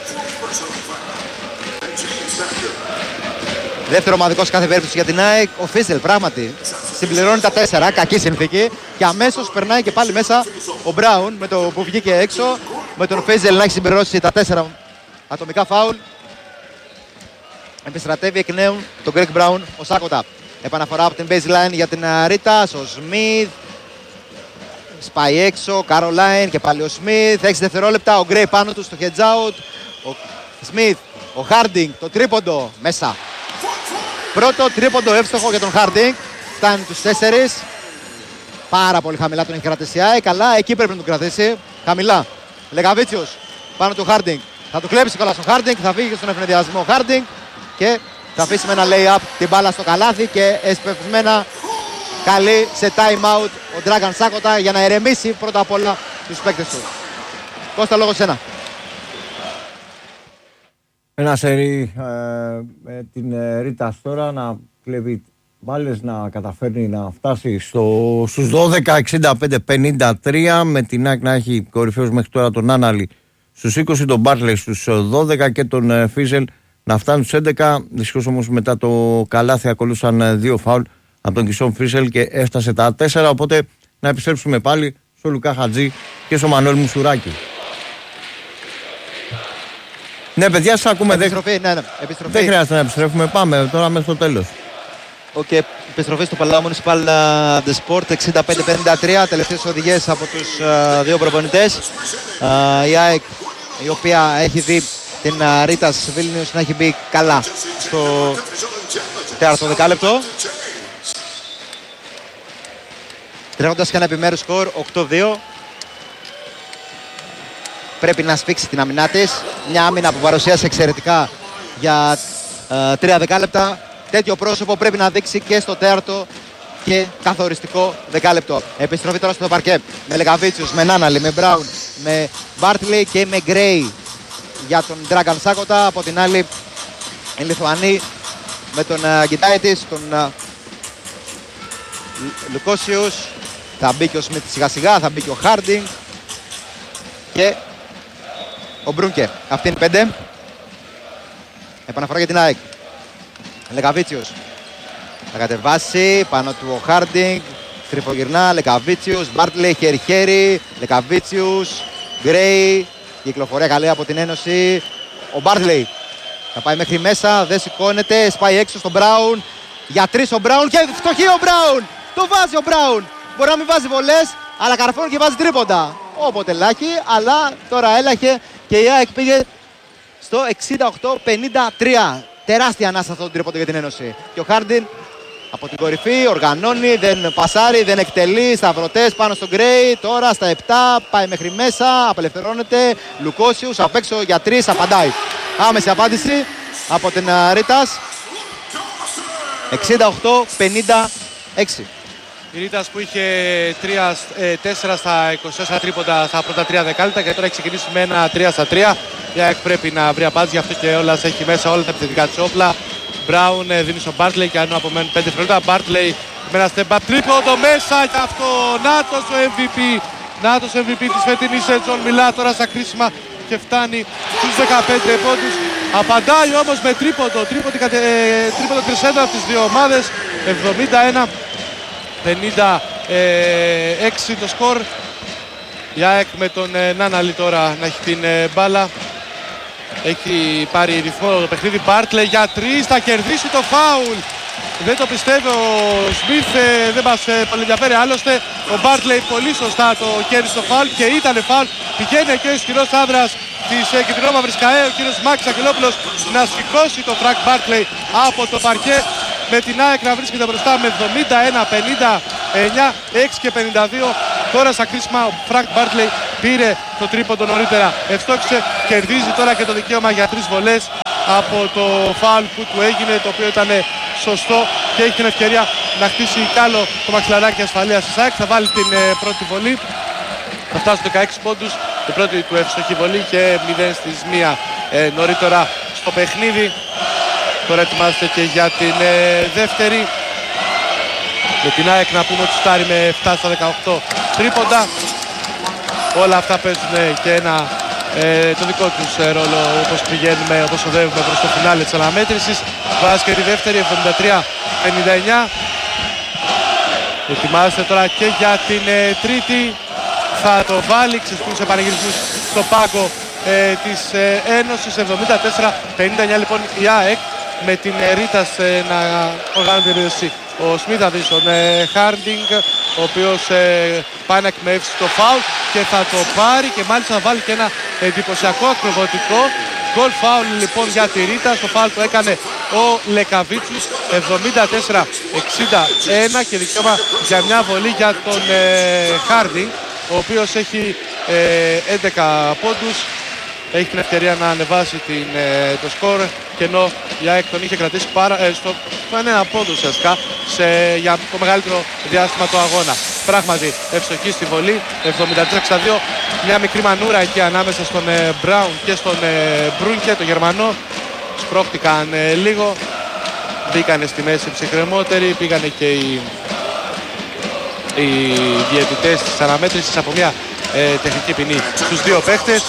Δεύτερο ομαδικό σε κάθε περίπτωση για την ΑΕΚ. Ο Φίζελ πράγματι συμπληρώνει τα 4, κακή συνθήκη. Και αμέσως περνάει και πάλι μέσα ο Μπράουν με το που βγήκε έξω. Με τον Φίζελ να έχει συμπληρώσει τα 4 ατομικά φάουλ. Επιστρατεύει εκ νέου τον Γκρέγκ Μπράουν ο Σάκοτα. Επαναφορά από την baseline για την Ρίτας. Ο Σμιθ σπάει έξω. Καρολάιν και πάλι ο Σμιθ. 6 δευτερόλεπτα. Ο Γκρέι πάνω του στο hedge out. Ο Σμιθ. Ο Χάρντινγκ. Το τρίποντο μέσα. Πρώτο τρίποντο εύστοχο για τον Χάρντινγκ. Φτάνει τους 4. Πάρα πολύ χαμηλά τον έχει κρατήσει η ΑΕΚ. Καλά, εκεί πρέπει να τον κρατήσει. Χαμηλά. Λεκαβίτσιος πάνω του Χάρντινγκ. Θα του κλέψει κιόλας ο Χάρντινγκ. Θα φύγει στον ευνηδιασμό ο Χάρντινγκ. Και θα αφήσει με ένα lay-up την μπάλα στο καλάθι. Και εσπευσμένα καλεί σε time out ο Dragan Σάκοτα για να ερεμήσει πρώτα απ' όλα τους παίκτες του. Κώστα, λόγω σένα. Ένα σερί με την Ρίτας τώρα να κλέβει μπάλες, να καταφέρνει να φτάσει στους 12, 65-53, με την ΑΕΚ να έχει κορυφαίους μέχρι τώρα τον Άναλη στους 20, τον Μπάρλεϊ στους 12 και τον Φίζελ να φτάνουν στους 11. Δυστυχώς όμως μετά το καλάθι ακολούθησαν 2 φάουλ από τον Κισόν Φίζελ και έφτασε τα 4, οπότε να επιστρέψουμε πάλι στο Λουκά Χατζή και στο Μανώλη Μουσουράκη. Ναι, παιδιά, σας ακούμε. Επιστροφή. Δεν χρειάζεται να επιστρέφουμε. Πάμε τώρα μέχρι το τέλος. Επιστροφή στο Παλαιό Municipal The Sport 65-53. Τελευταίες οδηγίες από τους δύο προπονητές. Η ΑΕΚ, η οποία έχει δει την Ρίτας Βίλνιους να έχει μπει καλά στο τέταρτο δεκάλεπτο. Τρέχοντας και ένα επιμέρους σκορ 8-2. Πρέπει να σφίξει την αμυνά της. Μια άμυνα που παρουσίασε εξαιρετικά για 3 δεκάλεπτα. Τέτοιο πρόσωπο πρέπει να δείξει και στο τέταρτο και καθοριστικό δεκάλεπτο. Επιστροφή τώρα στο παρκέ με Λεκαβίτσιους, με Νάναλη, με Μπράουν, με Μπάρτλεϊ και με Γκρέι για τον Dragan Σάκοτα. Από την άλλη η Λιθουανοί με τον Γκιτάιτης, τον Λουκόσιους. Θα μπει και ο Σμιθ σιγά σιγά, θα μπει και ο Χάρντινγκ και ο Μπρούνκε. Αυτή είναι 5. Επαναφορά για την ΑΕΚ. Λεκαβίτσιος θα κατεβάσει, πάνω του ο Χάρντινγκ, στριφογυρνά, Λεκαβίτσιος, Μπάρτλεϊ, χέρι-χέρι, Λεκαβίτσιος, Γκρέι, κυκλοφορία καλή από την Ένωση. Ο Μπάρτλεϊ θα πάει μέχρι μέσα, δεν σηκώνεται, σπάει έξω στον Μπράουν. Για 3 ο Μπράουν και φτωχή ο Μπράουν! Το βάζει ο Μπράουν! Μπορεί να μην βάζει βολές, αλλά καρφώνει και βάζει τρίποντα. Όποτε λάχει, αλλά τώρα έλαχε και η ΑΕΚ πήγε στο 68-53. Τεράστια ανάσα αυτό το τρίποντο για την Ένωση. Και ο Χάρντιν από την κορυφή οργανώνει, δεν πασάρει, δεν εκτελεί. Σταυρωτές πάνω στον Γκρέι. Τώρα στα 7 πάει μέχρι μέσα, απελευθερώνεται. Λουκόσιους απ' έξω για 3, απαντάει. Άμεση απάντηση από την Ρίτας. 68-56. Η Ρίτας που είχε 4 στα 24 τρίποντα στα πρώτα 3 δεκάλεπτα και τώρα έχει ξεκινήσει με ένα 3 στα 3. Η ΑΕΚ πρέπει να βρει απάντηση, γι' αυτό και όλα έχει μέσα όλα τα επιθετικά της όπλα. Μπράουν δίνει στον Μπάρτλεϊ και αν απομένουν 5 δευτερόλεπτα. Μπάρτλεϊ με ένα step back τρίποντο μέσα και αυτό. Νάτος ο MVP. Νάτος MVP της φετινής Τζον Μιλά τώρα στα κρίσιμα και φτάνει στους 15 πόντους. Απαντάει όμως με τρίποντο κρυσέντο από τις δύο ομάδες. 71-56 το σκορ. Η ΑΕΚ με τον Νάναλη τώρα να έχει την μπάλα. Έχει πάρει ρυθμό το παιχνίδι. Μπάρτλεϊ για 3, θα κερδίσει το φάουλ. Δεν το πιστεύει ο Σμιθ, δεν μας πολύ ενδιαφέρει. Άλλωστε ο Μπάρτλεϊ πολύ σωστά το κέρδισε το φάουλ και ήταν φάουλ. Πηγαίνει και ο ισχυρός άνδρας της κυτρινόμαυρης ΚΑΕ, ο κύριος Μάκης Αγγελόπουλος, να σηκώσει το Φρανκ Μπάρτλεϊ από το παρκέ, με την ΑΕΚ να βρίσκεται μπροστά με 71-59, 6 και 52. Τώρα στα κρίσιμα ο Φρανκ Μπάρτλεϊ πήρε το τρίποντο νωρίτερα, ευστόχισε, κερδίζει τώρα και το δικαίωμα για 3 βολές από το φάουλ που του έγινε, το οποίο ήταν σωστό, και έχει την ευκαιρία να χτίσει κι άλλο το μαξιλαράκι ασφαλείας της ΑΕΚ. Θα βάλει την πρώτη βολή, θα φτάσει στους 16 πόντους, την πρώτη του ευστοχή βολή και 0 στις 1 νωρίτερα στο παιχνίδι. Τώρα ετοιμάζεται και για την δεύτερη. Με την ΑΕΚ να πούμε ότι στάρει με 7 στα 18 τρίποντα. Όλα αυτά παίζουν και το δικό τους ρόλο, όπως πηγαίνουμε, όπως οδεύουμε προς το φινάλε της αναμέτρησης. Βάζει και τη δεύτερη, 73-59. Ετοιμάζεται τώρα και για την τρίτη. Θα το βάλει, ξεσκούν σε πανηγυρισμούς στο πάγκο της Ένωσης. 74-59 λοιπόν η ΑΕΚ, με την Ρίτας να οργάνει την επίδεση. Ο Σμιθ θα δει στον Χάρντινγκ, ο οποίος πάει να εκμεύσει το φάουλ και θα το πάρει, και μάλιστα θα βάλει και ένα εντυπωσιακό ακροβατικό γκολ φάουλ λοιπόν για τη Ρίτα. Στο φάουλ το έκανε ο Λεκαβίτσους. 74-61 και δικαίωμα για μια βολή για τον Χάρντινγκ, ο οποίος έχει 11 πόντους. Έχει την ευκαιρία να ανεβάσει το σκορ, και ενώ η ΑΕΚ τον είχε κρατήσει στο ένα πόντο ουσιαστικά για το μεγαλύτερο διάστημα του αγώνα. Πράγματι ευστοχή στη βολή, 73-62. Μια μικρή μανούρα εκεί ανάμεσα στον Μπράουν και στον Μπρούνκε, το Γερμανό. Σπρώχτηκαν λίγο, μπήκανε στη μέση ψυχρεμότεροι, πήγανε και οι διαιτητές της αναμέτρησης από μια τεχνική ποινή στους δύο παίχτες.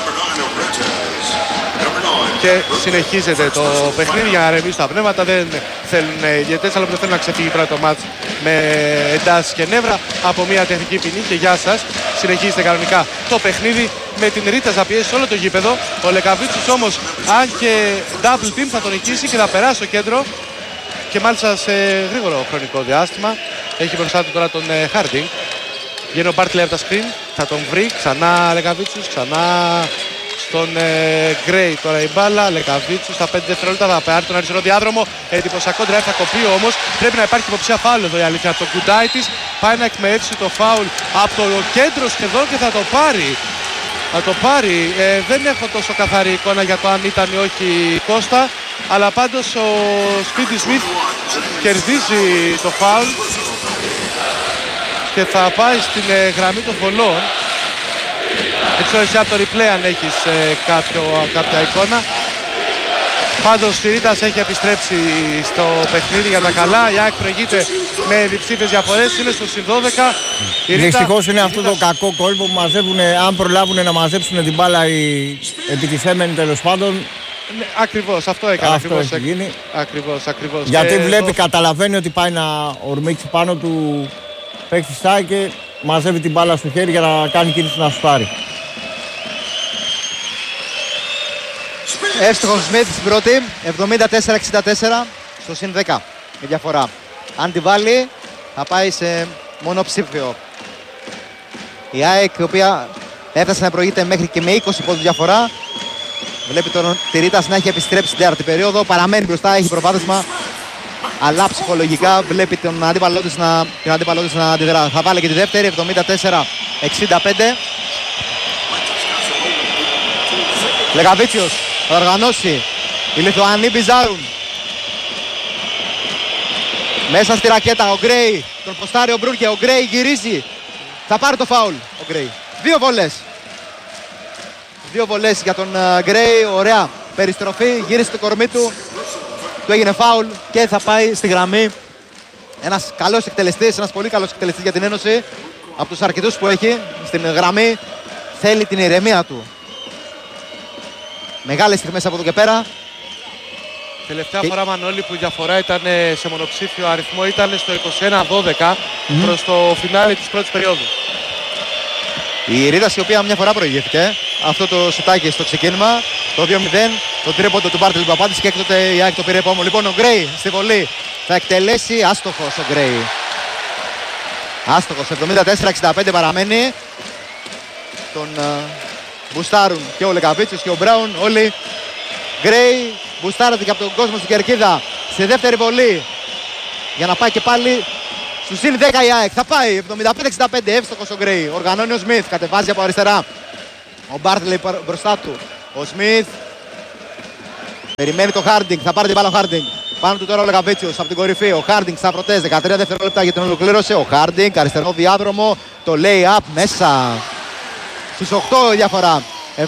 Και συνεχίζεται το παιχνίδι για να ρεμίσουν τα πνεύματα. Δεν θέλουν οι διαιτητές, αλλά δεν θέλουν να ξεφύγει πρώτα το μάτς με εντάσεις και νεύρα από μια τεχνική ποινή. Και γεια σας, συνεχίζεται κανονικά το παιχνίδι με την Ρίτα να πιέσει όλο το γήπεδο. Ο Λεκαβίτσους όμως, αν και double team, θα τον νικήσει και θα περάσει στο κέντρο, και μάλιστα σε γρήγορο χρονικό διάστημα. Έχει μπροστά του τώρα τον Χάρντινγκ. Βγαίνει ο Μπάρτλεϊ από τα screen, θα τον βρει ξανά Λεκαβίτσους, ξανά στον Γκρέι. Τώρα η μπάλα, Λεκαβίτσους στα 5 δευτερόλεπτα θα πάρει τον αριστερό διάδρομο. Εντυπωσιακό drive, θα κοπεί όμως. Πρέπει να υπάρχει υποψία φάουλ εδώ, η αλήθεια. Το Γκουντάιτης πάει να εκμεύσει το φάουλ από το κέντρο σχεδόν και θα το πάρει. Θα το πάρει. Δεν έχω τόσο καθαρή εικόνα για το αν ήταν ή όχι Κώστα, αλλά πάντως ο Σπίτι Σμιθ κερδίζει το φάουλ και θα πάει στην γραμμή των βολών. Δεν ξέρω εσύ από το replay αν έχεις κάποια εικόνα. Πάντως η Ρίτας έχει επιστρέψει στο παιχνίδι για τα καλά. Η ΑΕΚ προηγείται με διψήφιες διαφορές, είναι στο συν 12. Δυστυχώς είναι αυτό το κακό κόλπο που μαζεύουν, αν προλάβουν να μαζέψουν την μπάλα οι επιτιθέμενοι τέλος πάντων. Ναι, ακριβώς, αυτό έκανε. Αυτό έχει γίνει. Ακριβώς. Γιατί βλέπει, καταλαβαίνει ότι πάει να ορμήξει πάνω του παίκτη στά και μαζεύει την μπάλα στο χέρι για να κάνει κίνηση να σουτάρει. Εύστοχος Σμιθ στην πρώτη, 74-64 στο συν 10 η διαφορά. Αν τη βάλει θα πάει σε μονοψήφιο. Η ΑΕΚ, η οποία έφτασε να προηγείται μέχρι και με 20 πόντους διαφορά, βλέπει τη Ρίτας να έχει επιστρέψει στην τέταρτη περίοδο, παραμένει μπροστά, έχει προβάδισμα, αλλά ψυχολογικά βλέπει την αντίπαλό της να αντιδρά. Θα βάλει και τη δεύτερη, 74-65. Λεκαβίτσιος θα οργανώσει. Οι Λιθουανοί μπιζάρουν. Μέσα στη ρακέτα ο Γκρέι, τον ποστάρει ο Μπρούνκε, ο Γκρέι γυρίζει. Θα πάρει το φάουλ ο Γκρέι. Δύο βολές για τον Γκρέι, ωραία περιστροφή, γύρισε το κορμί του, του έγινε φάουλ και θα πάει στη γραμμή. Ένας καλός εκτελεστής, ένας πολύ καλός εκτελεστής για την Ένωση, από τους αρκετούς που έχει στην γραμμή. Θέλει την ηρεμία του. Μεγάλες στιγμές από εδώ και πέρα. Τελευταία φορά, Μανώλη, που η διαφορά ήταν σε μονοψήφιο αριθμό ήταν στο 21-12 προς το φινάλε της πρώτης περίοδου. Η Ρίτας, η οποία μια φορά προηγήθηκε, αυτό το σουτάκι στο ξεκίνημα, το 2-0, το τρίποντο του Μπάρτελ που απάντησε και έκτοτε η ΑΕΚ το πήρε επόμενο. Λοιπόν, ο Γκρέι στη βολή θα εκτελέσει, άστοχος ο Γκρέι. Άστοχος, 74-65 παραμένει. Τον μπουστάρουν και ο Λεκαβίτσιος και ο Μπράουν. Όλοι. Γκρέι μπουστάρεται και από τον κόσμο στην κερκίδα. Στη δεύτερη βολή. Για να πάει και πάλι στους συν 10 η ΑΕΚ. Θα πάει 75-65. Εύστοχος ο Γκρέι. Οργανώνει ο Σμιθ. Κατεβάζει από αριστερά. Ο Μπάρτλεϊ μπροστά του. Ο Σμιθ. Περιμένει το Χάρντινγκ. Θα πάρει την μπάλα ο Χάρντινγκ. Πάνω του τώρα ο Λεκαβίτσιος από την κορυφή. Ο Χάρντινγκ στα πρωτές. 13 δευτερόλεπτα για την ολοκλήρωση. Ο Χάρντινγκ αριστερό διάδρομο. Το lay-up μέσα. Στους 8 η διαφορά.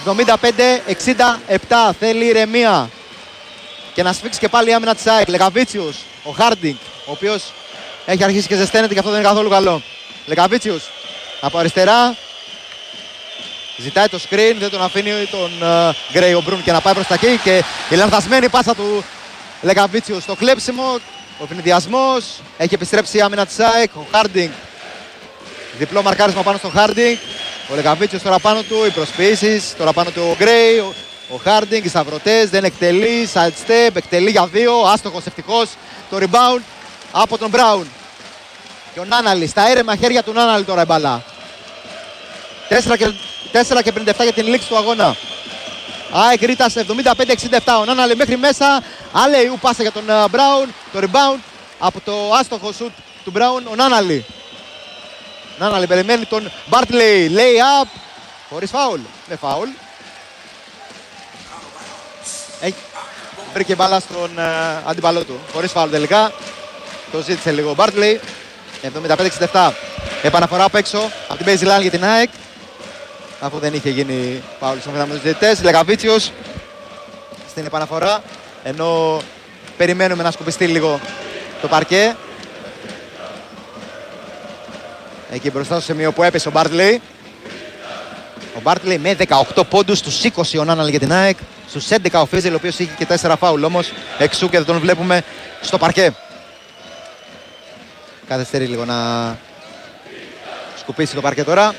75-67. Θέλει ηρεμία. Και να σφίξει και πάλι η άμυνα της ΑΕΚ. Λεκαβίτσιος. Ο Χάρντινγκ. Ο οποίος έχει αρχίσει και ζεσταίνεται και αυτό δεν είναι καθόλου καλό. Λεκαβίτσιος από αριστερά. Ζητάει το screen, δεν τον αφήνει τον Γκρέι ο Μπρουν και να πάει προς τα εκεί. Και η λανθασμένη πάσα του Λεκαβίτσιου στο κλέψιμο. Ο ευνηδιασμός. Έχει επιστρέψει η άμυνα της ΑΕΚ. Ο Χάρντινγκ. Διπλό μαρκάρισμα πάνω στο Χάρντινγκ. Ο Λεκαβίτσιος τώρα πάνω του. Οι προσποιήσεις. Τώρα πάνω του ο Γκρέι. Ο Χάρντινγκ. Οι σταυρωτές. Δεν εκτελεί. Side step. Εκτελεί για 2. Άστοχος ευτυχώς. Το rebound από τον Μπράουν. Και ο Νάναλι. Στα έρεμα χέρια του Νάναλι τώρα η μπάλα. 4 και 57 για την λήξη του αγώνα. ΑΕΚ Ρίτας 75-67. Ο Νάναλι μέχρι μέσα. Αλεϊού πάσα για τον Μπράουν. Το rebound από το άστοχο σουτ του Μπράουν. Ο Νάναλι. Νάναλι περιμένει τον Μπάρτλεϊ. Lay up. Χωρίς φάουλ. Με φάουλ. Βρήκε μπάλα στον αντίπαλό του. Χωρίς φάουλ τελικά. Το ζήτησε λίγο ο Μπάρτλεϊ. 75-67. Επαναφορά απ' έξω από την baseline για την ΑΕΚ. Αφού δεν είχε γίνει φάουλ στον με τους διαιτητές. Λεκαβίτσιος στην επαναφορά. Ενώ περιμένουμε να σκουπιστεί λίγο το παρκέ. Εκεί μπροστά στο σημείο που έπεσε ο Μπάρτλεϊ. Ο Μπάρτλεϊ με 18 πόντους, στους 20 ο Νάναλι για την ΑΕΚ. Στους 11 ο Φίζελ, ο οποίος είχε και 4 φάουλ όμως εξού και δεν τον βλέπουμε στο παρκέ. Καθυστερεί λίγο να σκουπίσει το παρκέ τώρα.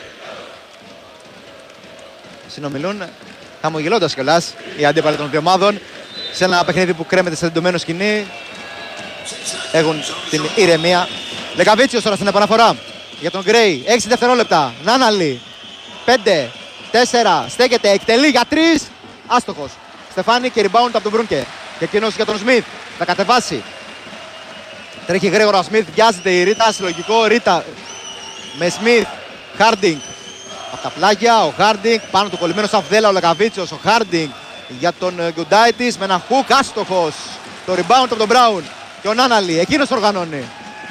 Συνομιλούν χαμογελώντας κιόλας οι αντίπαλοι των δύο ομάδων. Σε ένα παιχνίδι που κρέμεται σε τεντωμένο σκηνή. Έχουν την ηρεμία. Λεκαβίτσιος τώρα στην επαναφορά για τον Γκρέι. 6 δευτερόλεπτα. Νάναλι. 5, 4. Στέκεται. Εκτελεί για 3. Άστοχος. Στεφάνι και rebound από τον Μπρούνκε. Και εκείνος για τον Σμιθ. Θα κατεβάσει. Τρέχει γρήγορα ο Σμιθ. Βιάζεται η Ρίτα. Συλλογικό. Ρίτα με Σμιθ. Χάρντινγκ. Από τα πλάγια. Ο Χάρντινγκ. Πάνω του κολλημένος Αφδέλα. Ο Λεκαβίτσιος. Ο Χάρντινγκ για τον Γκουντάιτης. Με ένα χουκ. Άστοχος. Το rebound από τον Μπράουν. Και ο Νάναλι. Εκείνος οργανώνει.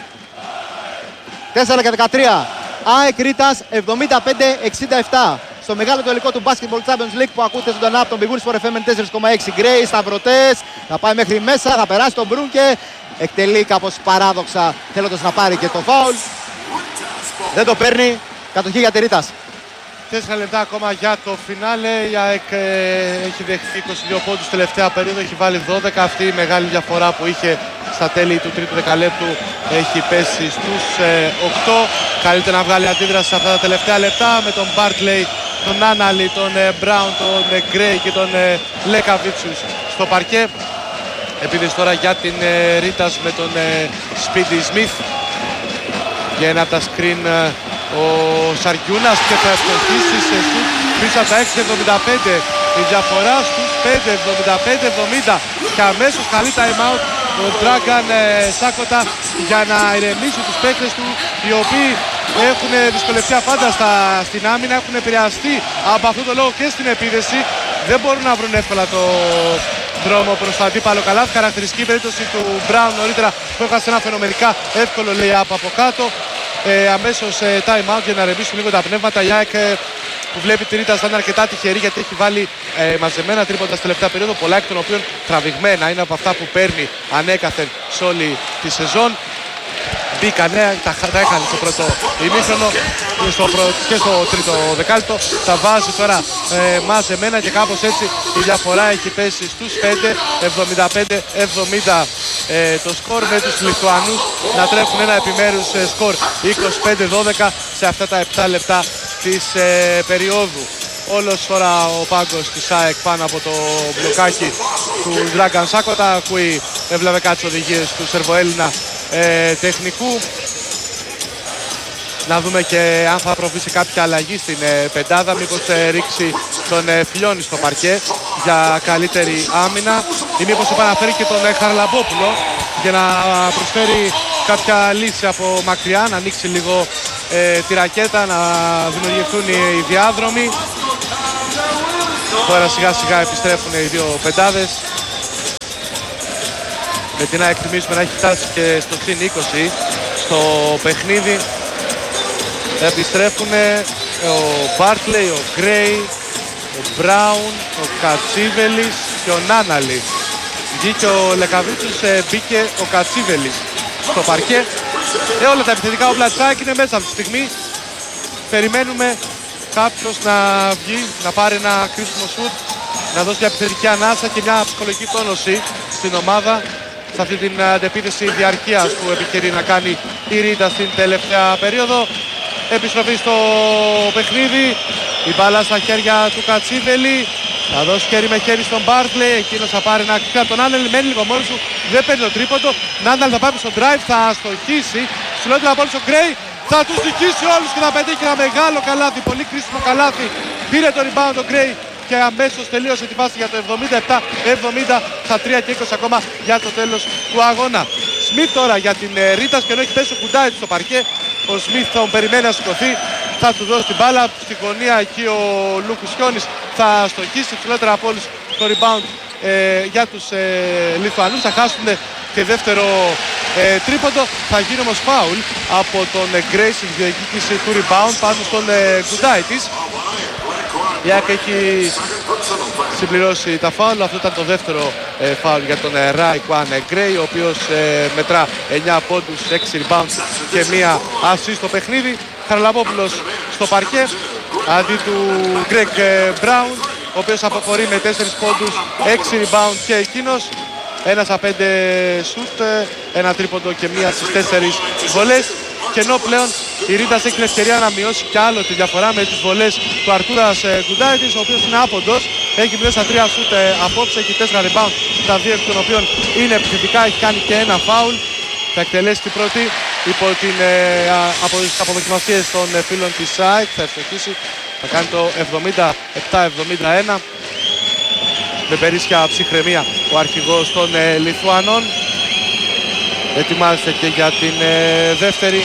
4 και 13. ΑΕΚ Ρίτας 75-67. Στο μεγάλο το υλικό του Basketball Champions League που ακούτε ζωντανά από τον Big Wins for FM 4,6. Γκρέι, σταυρωτές. Θα πάει μέχρι μέσα. Θα περάσει τον Μπρούνκε. Εκτελεί κάπως παράδοξα θέλοντας να πάρει και το φάουλ. Δεν το παίρνει. Κατοχή για τη Ρίτας. 4 λεπτά ακόμα για το φινάλε. Η ΑΕΚ έχει δεχθεί 22 πόντους τελευταία περίοδο. Έχει βάλει 12. Αυτή η μεγάλη διαφορά που είχε στα τέλη του τρίτου δεκαλέπτου έχει πέσει στους 8. Καλύτερα να βγάλει αντίδραση σε αυτά τα τελευταία λεπτά με τον Μπάρτλεϊ, τον Νάναλι, τον Μπράουν, τον Γκρέι και τον Λεκαβίτσιους στο παρκέ. Επίδεση τώρα για την Ρίτας με τον Σπίντι Σμιθ. Για ένα από τα screen ο Σαργιούνας και θα ευκολυθήσει σε σουτ πίσω από τα 6-75. Η διαφορά στους 5, 75-70. Και αμέσως καλή time out ο Dragan Σάκοτα για να ηρεμήσει τους παίκτες του, οι οποίοι έχουν δυσκολευτεί πάντα στην άμυνα, έχουν επηρεαστεί από αυτό το λόγο και στην επίδεση. Δεν μπορούν να βρουν εύκολα το δρόμο προς το αντίπαλο καλάθι. Χαρακτηριστική περίπτωση του Μπράουν νωρίτερα που έχασε ένα φαινομενικά εύκολο lay-up από κάτω. Αμέσως time out για να ρεμίσουν λίγο τα πνεύματα. Η ΑΕΚ που βλέπει τη Ρίτα σαν αρκετά τυχερή, γιατί έχει βάλει μαζεμένα τρίποντα στη τελευταία περίοδο, πολλά εκ των οποίων τραβηγμένα, είναι από αυτά που παίρνει ανέκαθεν σε όλη τη σεζόν. Μπήκανε, τα έχανε στο πρώτο ημίχρονο και στο τρίτο δεκάλεπτο. Τα βάζει τώρα μαζεμένα και κάπως έτσι η διαφορά έχει πέσει στους 5, 75-70 το σκορ, με τους Λιθουανούς να τρέχουν ένα επιμέρους σκορ 25-12 σε αυτά τα 7 λεπτά της περίοδου. Όλος τώρα ο πάγκος της ΑΕΚ πάνω από το μπλοκάκι του Dragan Σάκοτα. Ακούει ευλαβεκά τις οδηγίες του Σερβοέλληνα τεχνικού. Να δούμε και αν θα προβεί σε κάποια αλλαγή στην πεντάδα. Μήπως ρίξει τον Φιλιώνη στο παρκέ για καλύτερη άμυνα, ή μήπως επαναφέρει και τον Χαραλαμπόπουλο για να προσφέρει κάποια λύση από μακριά, να ανοίξει λίγο τη ρακέτα, να δημιουργηθούν οι διάδρομοι. Τώρα σιγά σιγά επιστρέφουν οι δύο πεντάδες, με την να εκτιμήσουμε να έχει φτάσει και στο συν 20 στο παιχνίδι. Επιστρέφουν ο Μπάρτλεϊ, ο Γκρέι, ο Μπράουν, ο Κατσίβελης και ο Νάναλη. Βγήκε ο Λεκαβίτσιος, μπήκε ο Κατσίβελης στο παρκέ. Όλα τα επιθετικά όπλα της ΑΕΚ είναι μέσα αυτή τη στιγμή. Περιμένουμε κάποιος να βγει, να πάρει ένα κρίσιμο σουτ, να δώσει μια επιθετική ανάσα και μια ψυχολογική τόνωση στην ομάδα σε αυτή την αντεπίθεση διαρκείας που επιχειρεί να κάνει η Ρίτα στην τελευταία περίοδο. Επιστροφή στο παιχνίδι, η μπάλα στα χέρια του Κατσίβελη, θα δώσει χέρι με χέρι στον Μπάρτλεϊ, εκείνος θα πάρει ένα κτήμα από τον Νάναλη, μένει λίγο μόνος του, δεν παίρνει το τρίποντο. Νάναλη θα πάει στο drive, θα στοχίσει, ψηλότερα από όλους ο Γκρέι, θα τους στοιχίσει όλους και θα πετύχει ένα μεγάλο καλάθι, πολύ κρίσιμο καλάθι. Πήρε το rebound ο Γκρέι και αμέσως τελείωσε τη φάση για το 77-70, στα 3 και 20 ακόμα για το τέλος του αγώνα. Σμιθ τώρα για την Ρίτας, και ενώ έχει πέσει ο Κουντάιτ στο παρκέ, ο Σμιθ θα τον περιμένει να σηκωθεί, θα του δώσει την μπάλα. Στη γωνία εκεί ο Λουκουσιώνης θα στοχίσει, ψηλότερα από όλους το rebound για τους Λιθουανούς. Θα χάσουν και δεύτερο τρίποντο, θα γίνει όμως φάουλ από τον Γκρέι στη διεκδίκηση του rebound πάνω στον Κουντάιτης. Η ΑΕΚ έχει συμπληρώσει τα φάουλ. Αυτό ήταν το δεύτερο φάουλ για τον Ράικουαν Γκρέι, ο οποίος μετρά 9 πόντους, 6 rebounds και μία assist στο παιχνίδι. Χαραλαμπόπουλος στο παρκέ αντί του Γκρέγκ Μπράουν, ο οποίος αποχωρεί με 4 πόντους, 6 rebound και εκείνος. 1 στα 5 σουτ, ένα τρίποντο και μία στις 4 βολές. Και ενώ πλέον η Ρίτας έχει την ευκαιρία να μειώσει κι άλλο τη διαφορά με τις βολές του Αρτούρας Γκουντάιτης, ο οποίος είναι άποντος, έχει μειώσει στα 3 σουτ απόψε, έχει 4 rebound, τα 2 εκ των οποίων είναι επιθετικά, έχει κάνει και ένα φάουλ. Θα εκτελέσει την πρώτη υπό από τις αποδοκιμασίες των φίλων της ΑΕΚ, θα ευστοχίσει, θα κάνει το 77-71. Με περίσσια ψυχραιμία ο αρχηγός των Λιθουανών. Ετοιμάζεται και για την δεύτερη.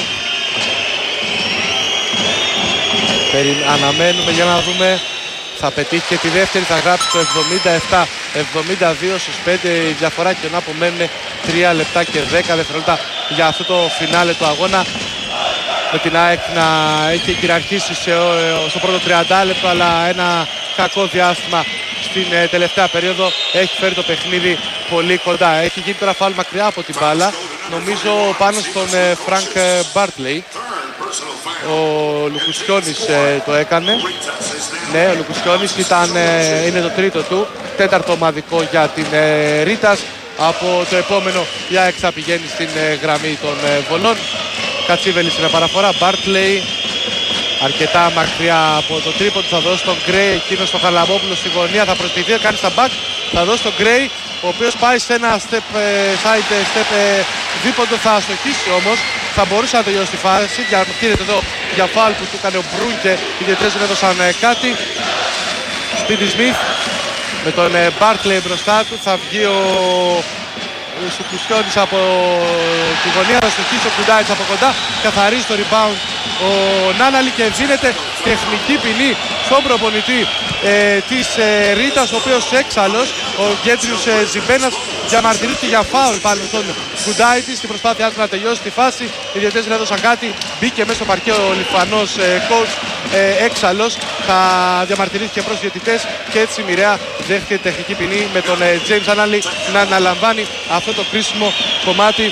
Αναμένουμε για να δούμε. Θα πετύχει και τη δεύτερη, θα γράψει το 77-72 στους 5 η διαφορά, και να απομένουν 3 λεπτά και 10 δευτερόλεπτα για αυτό το φινάλε του αγώνα. Με την ΑΕΚ να έχει κυριαρχήσει στο πρώτο 30 λεπτό, αλλά ένα κακό διάστημα στην τελευταία περίοδο έχει φέρει το παιχνίδι πολύ κοντά. Έχει γίνει τώρα φάουλ μακριά από την μπάλα, νομίζω πάνω στον Φρανκ Μπάρτλεϊ. Ο Λουκουσιώνης το έκανε. Ναι, ο Λουκουσιώνης είναι το τρίτο του, τέταρτο ομαδικό για την Ρίτας. Από το επόμενο η ΑΕΚ θα πηγαίνει στην γραμμή των βολών. Κατσίβελης είναι παραφορά, Μπάρτλεϊ αρκετά μακριά από το τρίποντο, θα δώσει τον Γκρέι, εκείνος στο Χαραλαμπόπουλο στη γωνία, θα προσποιηθεί, κάνει στα back, θα δώσει τον Γκρέι, ο οποίος πάει σε ένα side step δίποντο, θα αστοχίσει όμως, θα μπορούσε να τελειώσει τη φάση. Κοίτατε εδώ για φάουλ που του έκανε ο Μπρούνκε, οι διαιτητές δεν έδωσαν κάτι. Σπίτι Σμιθ με τον Μπάρτλεϊ μπροστά του, θα βγει ο Σουκουσιώνης από τη γωνία, θα στοχίσει ο Κουντάιτς από κοντά, καθαρίζει το rebound ο Νάναλη και δίνεται τεχνική ποινή στον προπονητή της Ρίτας, ο οποίος έξαλλος, ο Γκέντριους Ζιμπένας, διαμαρτυρήθηκε για φάουλ πάνω στον Κουντάιτη στην προσπάθειά του να τελειώσει τη φάση. Οι διαιτητές δεν έδωσαν κάτι, μπήκε μέσα στο παρκέ ο Λιθουανός coach έξαλλος, θα διαμαρτυρήθηκε προς διαιτητές και έτσι μοιραία δέχτηκε τεχνική ποινή με τον James Νάναλη να αναλαμβάνει αυτό το κρίσιμο κομμάτι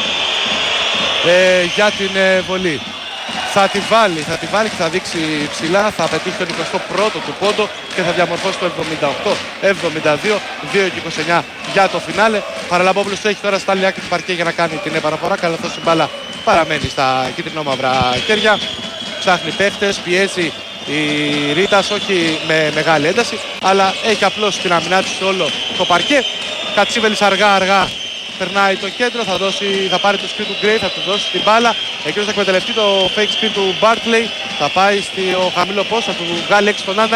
για την βολή. Θα τη βάλει και θα δείξει ψηλά, θα πετύχει τον 21ο του πόντο και θα διαμορφώσει το 78-72, 2-29 για το φινάλε. Χαραλαμπόπουλος έχει τώρα στα λιάκια του παρκέ για να κάνει την επαναφορά, καθώς η μπάλα παραμένει στα κίτρινο-μαύρα χέρια. Ψάχνει παίχτες, πιέζει η Ρίτας, όχι με μεγάλη ένταση, αλλά έχει απλώς την αμυνά της σε όλο το παρκέ. Κατσίβελης αργά περνάει το κέντρο, θα πάρει το screen του Γκρέι, θα του δώσει την μπάλα. Εκείνος θα εκμεταλλευτεί το fake screen του Μπάρτλεϊ, θα πάει στο χαμηλό post, θα του βγάλει έξω τον Νάναλη.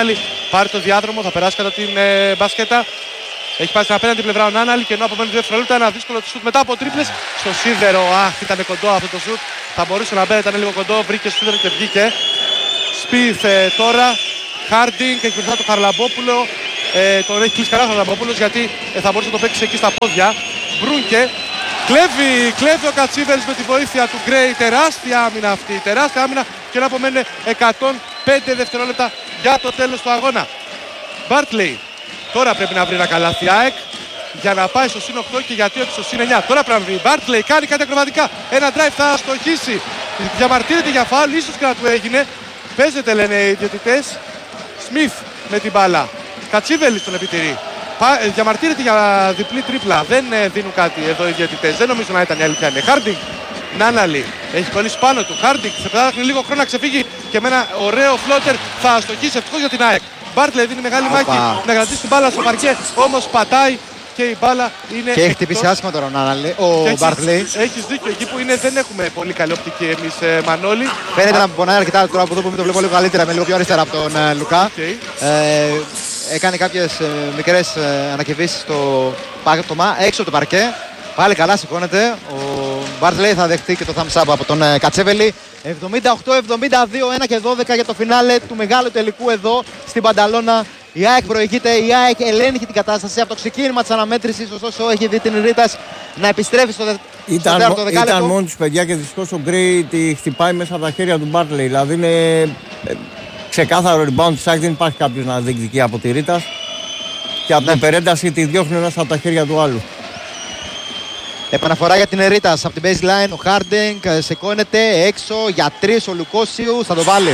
πάρει το διάδρομο, θα περάσει κατά την μπασκέτα. Έχει πάει στην απέναντι πλευρά ο Νάναλη και ενώ απομένουν 2 δευτερόλεπτα, ένα δύσκολο σουτ μετά από τρίπλες στο σίδερο. Αχ, ήταν κοντό αυτό το σουτ. Θα μπορούσε να μπαίνει, ήταν λίγο κοντό. Βρήκε στο σίδερο και βγήκε. Σπιθ τώρα. Χάρντινγκ έχει μπροστά του Χαρλαμπόπουλο. Τον έχει κλείσει καλά ο Χαρλαμπόπουλος γιατί θα μπορούσε να το παίξει εκεί στα πόδια. Μπρούνκε. Κλέβει ο Κατσίβελς με τη βοήθεια του Γκρέι. Τεράστια άμυνα αυτή. Τεράστια άμυνα και να απομένουν 105 δευτερόλεπτα για το τέλος του αγώνα. Μπάρτλεϊ. Τώρα πρέπει να βρει ένα καλάθι ΑΕΚ για να πάει στο συν 8 και γιατί όχι στο συν 9. Τώρα πρέπει να βρει. Μπάρτλεϊ κάνει κάτι ακροβατικά. Ένα drive θα στοχίσει. Διαμαρτύρεται για φάουλ. Ίσως και να του έγινε. Παίζεται λένε οι διαιτητές. Σμιθ με την μπάλα. Κατσίβελης τον επιτηρεί. Διαμαρτύρεται για διπλή τρίπλα. Δεν δίνουν κάτι εδώ οι διαιτητές. Δεν νομίζω να ήταν η αλήθεια. Είναι Χάρντινγκ. Νάναλη έχει κολλήσει πάνω του. Χάρντινγκ σε πετάχνει λίγο χρόνο να ξεφύγει και με ένα ωραίο φλότερ θα αστοχίσει ευτυχώς για την ΑΕΚ. Μπάρτλεϊ δίνει μεγάλη μάχη να κρατήσει την μπάλα στο παρκέ. Όμως πατάει και η μπάλα είναι. Και έχει χτυπήσει άσχημα τώρα ο Μπάρτλεϊ. Έχεις δίκιο. Εκεί που είναι δεν έχουμε πολύ καλή οπτική εμείς, Μανώλη. Φαίνεται να πονάει αρκετά τώρα από εδώ που το βλέπω λίγο καλύτερα, με λίγο πιο αριστερά από τον Λουκά. Έκανε κάποιες μικρές ανακεβίσεις έξω από το παρκέ. Πάλι καλά σηκώνεται. Ο Μπάρτλεϊ θα δεχτεί και το thumbs up από τον Κατσέβελη. 78-72, 1 και 12 για το φινάλε του μεγάλου τελικού εδώ στην Πανταλώνα. Η ΑΕΚ προηγείται, η ΑΕΚ ελέγχει την κατάσταση από το ξεκίνημα της αναμέτρησης. Ωστόσο έχει δει την Ρίτας να επιστρέφει στο τέταρτο δεκάλεπτο. Ήταν μόνο τους παιδιά και δυστυχώς ο Γκρέι τη χτυπάει μέσα από τα χέρια του Μπάρτλεϊ. Δηλαδή είναι ξεκάθαρο rebound της ΑΕΚ, δεν υπάρχει κάποιος να διεκδικεί από τη Ρίτας. Και από την περένταση τη διώχνει ένας από τα χέρια του άλλου. Επαναφορά για την Ρίτας από την baseline. Ο Χάρντινγκ σηκώνεται έξω για 3 ο Λουκόσιου. Θα το βάλει.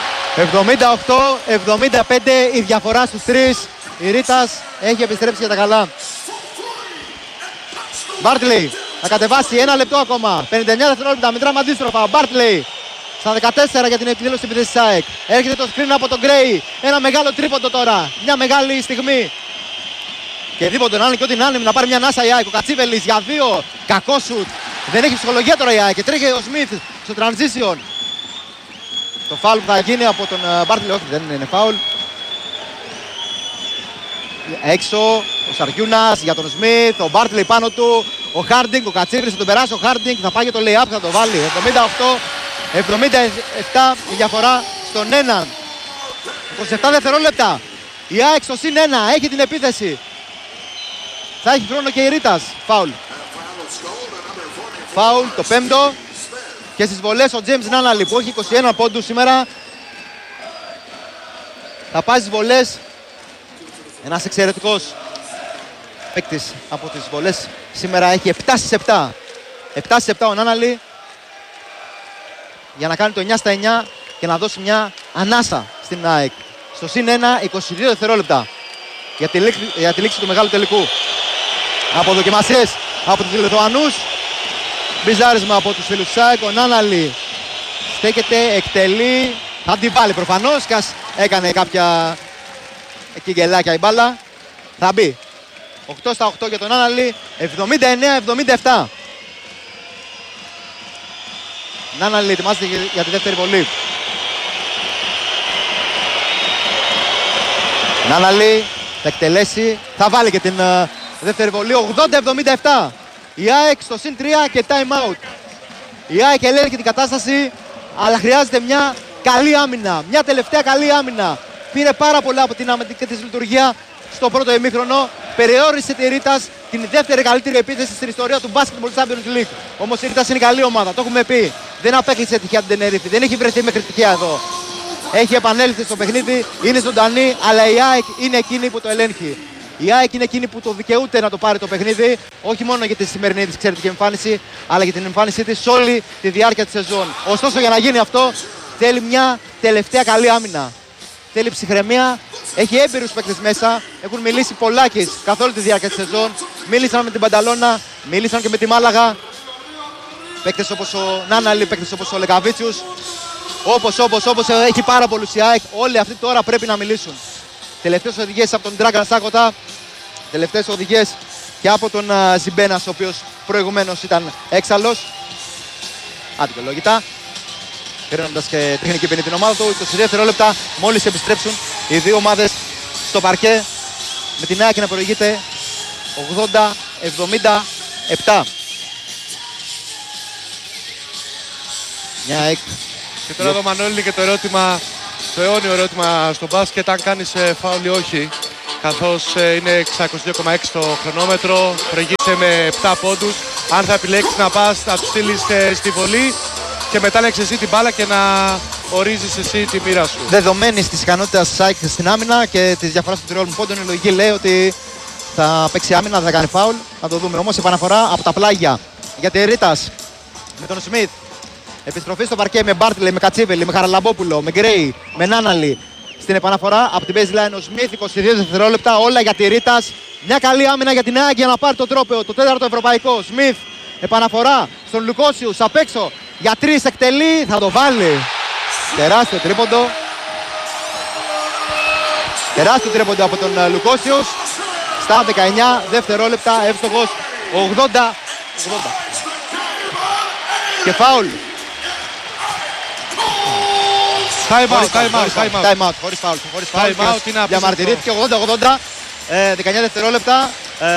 78-75 η διαφορά στους 3. Η Ρίτας έχει επιστρέψει για τα καλά. Μπάρτλεϊ θα κατεβάσει 1 λεπτό ακόμα. 59 δευτερόλεπτα. Μετράμε αντίστροφα. Μπάρτλεϊ στα 14 για την εκδήλωση της επίθεσης ΑΕΚ. Έρχεται το screen από τον Γκρέι. Ένα μεγάλο τρίποντο τώρα. Μια μεγάλη στιγμή. Και δίπον τον άλλον και ό,τι να είναι να πάρει μια ανάσα η ΑΕΚ. Ο Κατσίβελης για 2. Κακό σουτ. Δεν έχει ψυχολογία τώρα η ΑΕΚ. Και τρέχει ο Σμιθ στο transition. Το φάουλ που θα γίνει από τον Μπάρτλεϊ, όχι δεν είναι φάουλ. Έξω ο Σαριούνας για τον Σμιθ. Ο Μπάρτλεϊ πάνω του. Ο Χάρντινγκ, ο Κατσίβελης θα τον περάσει. Ο Χάρντινγκ θα πάει για το lay-up, θα το βάλει. 78-77 η διαφορά στον έναν. 27 δευτερόλεπτα. Η ΑΕΚ στο συν 1 έχει την επίθεση. Θα έχει χρόνο και η Ρίτας. Φάουλ. Φάουλ το πέμπτο. Και στις βολές ο James Νάναλη που έχει 21 πόντους σήμερα. Θα πάει στις βολές. Ένας εξαιρετικός παίκτης από τις βολές. Σήμερα έχει 7 στις 7. 7 στις 7 ο Νάναλη. Για να κάνει το 9 στα 9 και να δώσει μια ανάσα στην ΑΕΚ. Στο συν 1, 22 δευτερόλεπτα. Για τη λήξη του μεγάλου τελικού. Από δοκιμασίες από τους Λιθουανούς. Μπιζάρισμα από τους φίλους ΣΑΕΚ. Ο Νάναλη στέκεται, εκτελεί. Θα την βάλει προφανώς και ας έκανε κάποια εκεί γελάκια η μπάλα. Θα μπει. 8 στα 8 για τον Νάναλη. 79-77. Νάναλη ετοιμάζεται για τη δεύτερη βολή. Νάναλη θα εκτελέσει. Θα βάλει και την δεύτερη βολή. 80-77. Η ΑΕΚ στο συν 3 και time out. Η ΑΕΚ ελέγχει την κατάσταση, αλλά χρειάζεται μια καλή άμυνα. Μια τελευταία καλή άμυνα. Πήρε πάρα πολλά από την αμυντική της λειτουργία στο πρώτο ημίχρονο. Περιόρισε τη Ρίτας, την δεύτερη καλύτερη επίθεση στην ιστορία του Basketball Champions League. Όμως η Ρίτας είναι καλή ομάδα, το έχουμε πει. Δεν απέκλεισε τυχαία την Τενερίφη, δεν έχει βρεθεί μέχρι τυχαία εδώ. Έχει επανέλθει στο παιχνίδι, είναι ζωντανή, αλλά η ΑΕΚ είναι εκείνη που το ελέγχει. Η ΑΕΚ είναι εκείνη που το δικαιούται να το πάρει το παιχνίδι, όχι μόνο για τη σημερινή της εξαιρετική εμφάνιση, αλλά για την εμφάνισή της όλη τη διάρκεια της σεζόν. Ωστόσο, για να γίνει αυτό, θέλει μια τελευταία καλή άμυνα. Θέλει ψυχραιμία, έχει έμπειρους παίκτες μέσα, έχουν μιλήσει πολλάκις καθ' όλη τη διάρκεια της σεζόν. Μίλησαν με την Πανταλώνα, μίλησαν και με τη Μάλαγα. Παίκτες όπως ο Νάναλη, παίκτες όπως ο Λεκαβίτσιους. Όπως έχει πάρα πολλούς η ΑΕΚ, όλοι αυτοί τώρα πρέπει να μιλήσουν. Τελευταίες οδηγίες από τον Ντράγκαν Σάκοτα, τελευταίες οδηγίες και από τον Ζιμπένας, ο οποίος προηγουμένως ήταν έξαλλος. Αντικολόγητα. Παίρνοντας και τεχνική ποινή την ομάδα του, 22 δευτερόλεπτα μόλις επιστρέψουν Οι δύο ομάδες στο παρκέ με την ΑΕΚ να προηγείται 80-77. Μια ΑΕΚ. Και τώρα εδώ Μανώλη και το ερώτημα, το αιώνιο ερώτημα στο μπάσκετ, αν κάνεις φάουλ ή όχι. Καθώς είναι 62,6 το χρονόμετρο, προηγείσαι με 7 πόντους. Αν θα επιλέξεις να πας, να τους στείλεις στη βολή και μετά να έχεις εσύ την μπάλα και να ορίζεις εσύ τη μοίρα σου. Δεδομένη της ικανότητας της ΑΕΚ στην άμυνα και της διαφοράς του τριών πόντων, η λογική λέει ότι θα παίξει άμυνα, δεν θα κάνει φάουλ. Θα το δούμε όμως. Επαναφορά από τα πλάγια για τη Ρίτας με τον Σμιθ. Επιστροφή στο παρκέ με Μπάρτλε, με Κατσίβελη, με Χαραλαμπόπουλο, με Γκρέι, με Νάναλη. Στην επαναφορά από την baseline ο Σμιθ, 22 δευτερόλεπτα, όλα για τη Ρίτας. Μια καλή άμυνα για την ΑΕΚ για να πάρει το τρόπαιο, το τέταρτο ευρωπαϊκό. Σμιθ, επαναφορά στον Λουκόσιους, απ' έξω για 3 εκτελεί, θα το βάλει. Τεράστιο τρίποντο. Τεράστιο τρίποντο από τον Λουκόσιους. Στα 19 δευτερόλεπτα, εύστοχος, 80. Και φάουλ. Time out, χωρίς φάουλ. Διαμαρτυρήθηκε 80-80, 19 δευτερόλεπτα.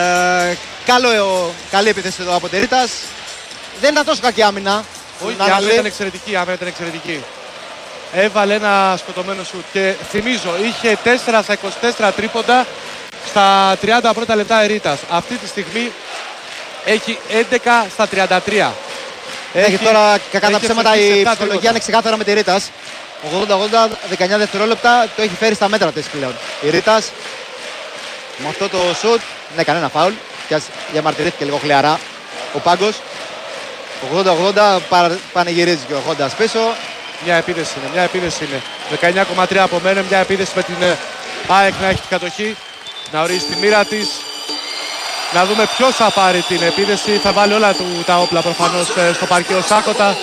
Καλή επίθεση εδώ από τη Ρίτας. Δεν ήταν τόσο κακή άμυνα. Όχι, η άμυνα ήταν εξαιρετική. Έβαλε ένα σκοτωμένο σουτ και θυμίζω, είχε 4 στα 24 τρίποντα στα 30 πρώτα λεπτά η Ρίτας. Αυτή τη στιγμή έχει 11 στα 33. Έχει τώρα κακά τα ψέματα, η ψυχολογία είναι ξεκάθαρα με τη Ρίτας. 80-80, 19 δευτερόλεπτα, το έχει φέρει στα μέτρα της πλέον. Η Ρίτας με αυτό το σουτ δεν έκανε ένα φάουλ και διαμαρτυρήθηκε λίγο χλιαρά ο Πάγκος. 80-80 πανηγυρίζει και ο Χόντας πίσω. Μια επίθεση είναι. 19,3 από μένα, μια επίθεση με την ΑΕΚ να έχει την κατοχή, να ορίσει τη μοίρα της. Να δούμε ποιος θα πάρει την επίθεση, θα βάλει όλα τα όπλα προφανώς στο παρκέ ο Σάκοτα.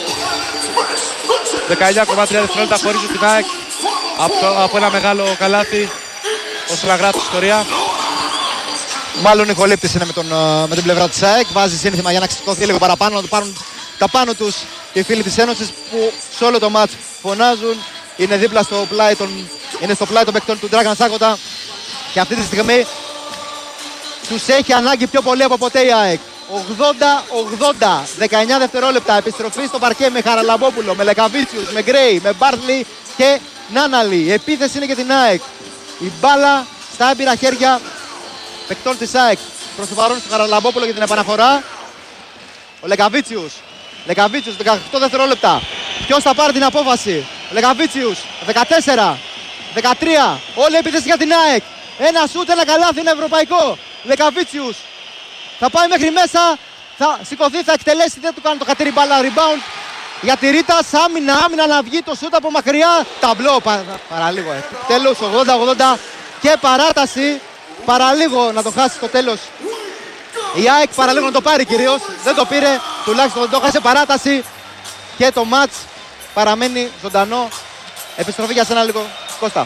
19,3 δευτερόλεπτα χωρίζει την ΑΕΚ από ένα μεγάλο καλάθι ώστε να γράψει ιστορία. Μάλλον η χολύπτης είναι με την πλευρά της ΑΕΚ. Βάζει σύνθημα για να ξεσηκωθεί λίγο παραπάνω, να του πάρουν τα πάνω τους και οι φίλοι της Ένωσης που σε όλο το μάτς φωνάζουν. Είναι δίπλα στο πλάι των παικτών του Dragan Σάκοτα και αυτή τη στιγμή τους έχει ανάγκη πιο πολύ από ποτέ η ΑΕΚ. 80-80, 19 δευτερόλεπτα, επιστροφή στο παρκέ με Χαραλαμπόπουλο, με Λεκαβίτσιους, με Γκρέι, με Μπάρτλι και Νάναλι. Η επίθεση είναι για την ΑΕΚ. Η μπάλα στα έμπειρα χέρια παικτών της ΑΕΚ. Προς το παρόν στο Χαραλαμπόπουλο για την επαναφορά. Ο Λεκαβίτσιους, 18 δευτερόλεπτα. Ποιος θα πάρει την απόφαση? Ο Λεκαβίτσιους, 14, 13, όλη η επίθεση για την ΑΕΚ. Ένα σούτ, ένα καλάθι, ένα ευρωπαϊκό. Λεκαβίτσιους θα πάει μέχρι μέσα, θα σηκωθεί, θα εκτελέσει, δεν του κάνει το χατήρι μπάλα, rebound για τη Ρίτας, άμυνα να βγει το σούτ από μακριά, ταμπλό, παραλίγο, τέλος 80-80 και παράταση, παραλίγο να το χάσει στο τέλος. Η ΑΕΚ παραλίγο να το πάρει κυρίως, δεν το πήρε, τουλάχιστον δεν το χάσε, παράταση και το μάτς παραμένει ζωντανό. Επιστροφή για σένα λίγο, Κώστα.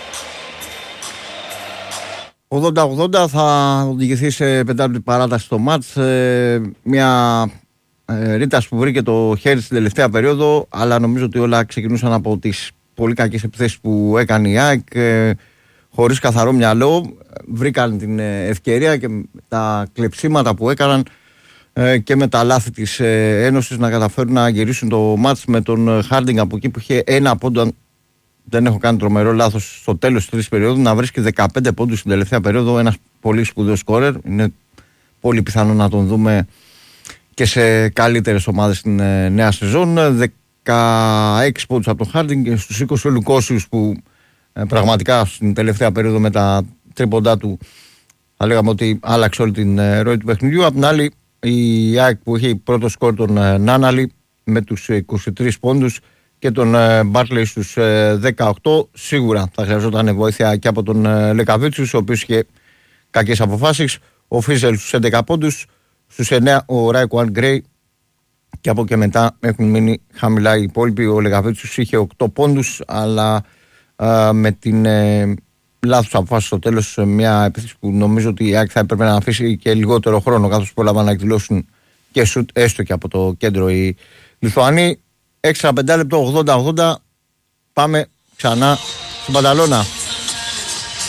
80-80 θα οδηγηθεί σε πεντάλεπτη παράταση στο μάτς. Μια Ρίτας που βρήκε το χέρι στην τελευταία περίοδο, αλλά νομίζω ότι όλα ξεκινούσαν από τις πολύ κακές επιθέσεις που έκανε η ΑΕΚ. Χωρίς καθαρό μυαλό βρήκαν την ευκαιρία και τα κλεψίματα που έκαναν και με τα λάθη της Ένωσης να καταφέρουν να γυρίσουν το μάτς με τον Χάρντινγκ από εκεί που είχε ένα πόντο, δεν έχω κάνει τρομερό λάθος, στο τέλος της τρίτης περίοδου να βρίσκει 15 πόντους στην τελευταία περίοδο. Ένας πολύ σπουδαίος σκόρερ. Είναι πολύ πιθανό να τον δούμε και σε καλύτερες ομάδες στην νέα σεζόν. 16 πόντους από τον Χάρντινγκ και στους 20 ο Λουκόσιους που πραγματικά στην τελευταία περίοδο με τα τρίποντά του θα λέγαμε ότι άλλαξε όλη την ροή του παιχνιδιού. Απ' την άλλη η ΑΕΚ που είχε πρώτο σκορ τον Νάναλι με τους 23 πόντους και τον Μπάρτλεϊ στους 18, σίγουρα θα χρειαζόταν βοήθεια και από τον Λεκαβίτσιους, ο οποίος είχε κακές αποφάσεις. Ο Φίζελ στους 11 πόντους, στους 9 ο Ράικουαν Γκρέι και από και μετά έχουν μείνει χαμηλά οι υπόλοιποι. Ο Λεκαβίτσιους είχε 8 πόντους, αλλά με την λάθος αποφάση στο τέλος, μια επίθεση που νομίζω ότι η ΑΕΚ θα έπρεπε να αφήσει και λιγότερο χρόνο, καθώς πρόλαβαν να εκδηλώσουν και σουτ έστω και από το κέντρο οι Λιθουανοί. Έξτρα 5 λεπτό, 80-80. Πάμε ξανά στην Πανταλώνα.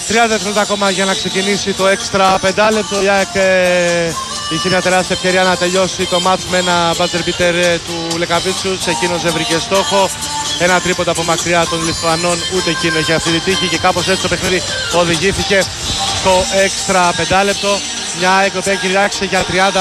30 δευτερόλεπτα ακόμα για να ξεκινήσει το έξτρα πεντάλεπτο. Η ΑΕΚ είχε μια τεράστια ευκαιρία να τελειώσει το μάτς με ένα buzzer beater του Λεκαβίτσιους. Εκείνος δεν βρήκε στόχο. Ένα τρίποντα από μακριά των Λιθουανών, ούτε εκείνο είχε αυτή τη τύχη. Και κάπως έτσι το παιχνίδι οδηγήθηκε στο έξτρα πεντάλεπτο. Μια ΑΕΚ που έχει κυριάξει για 30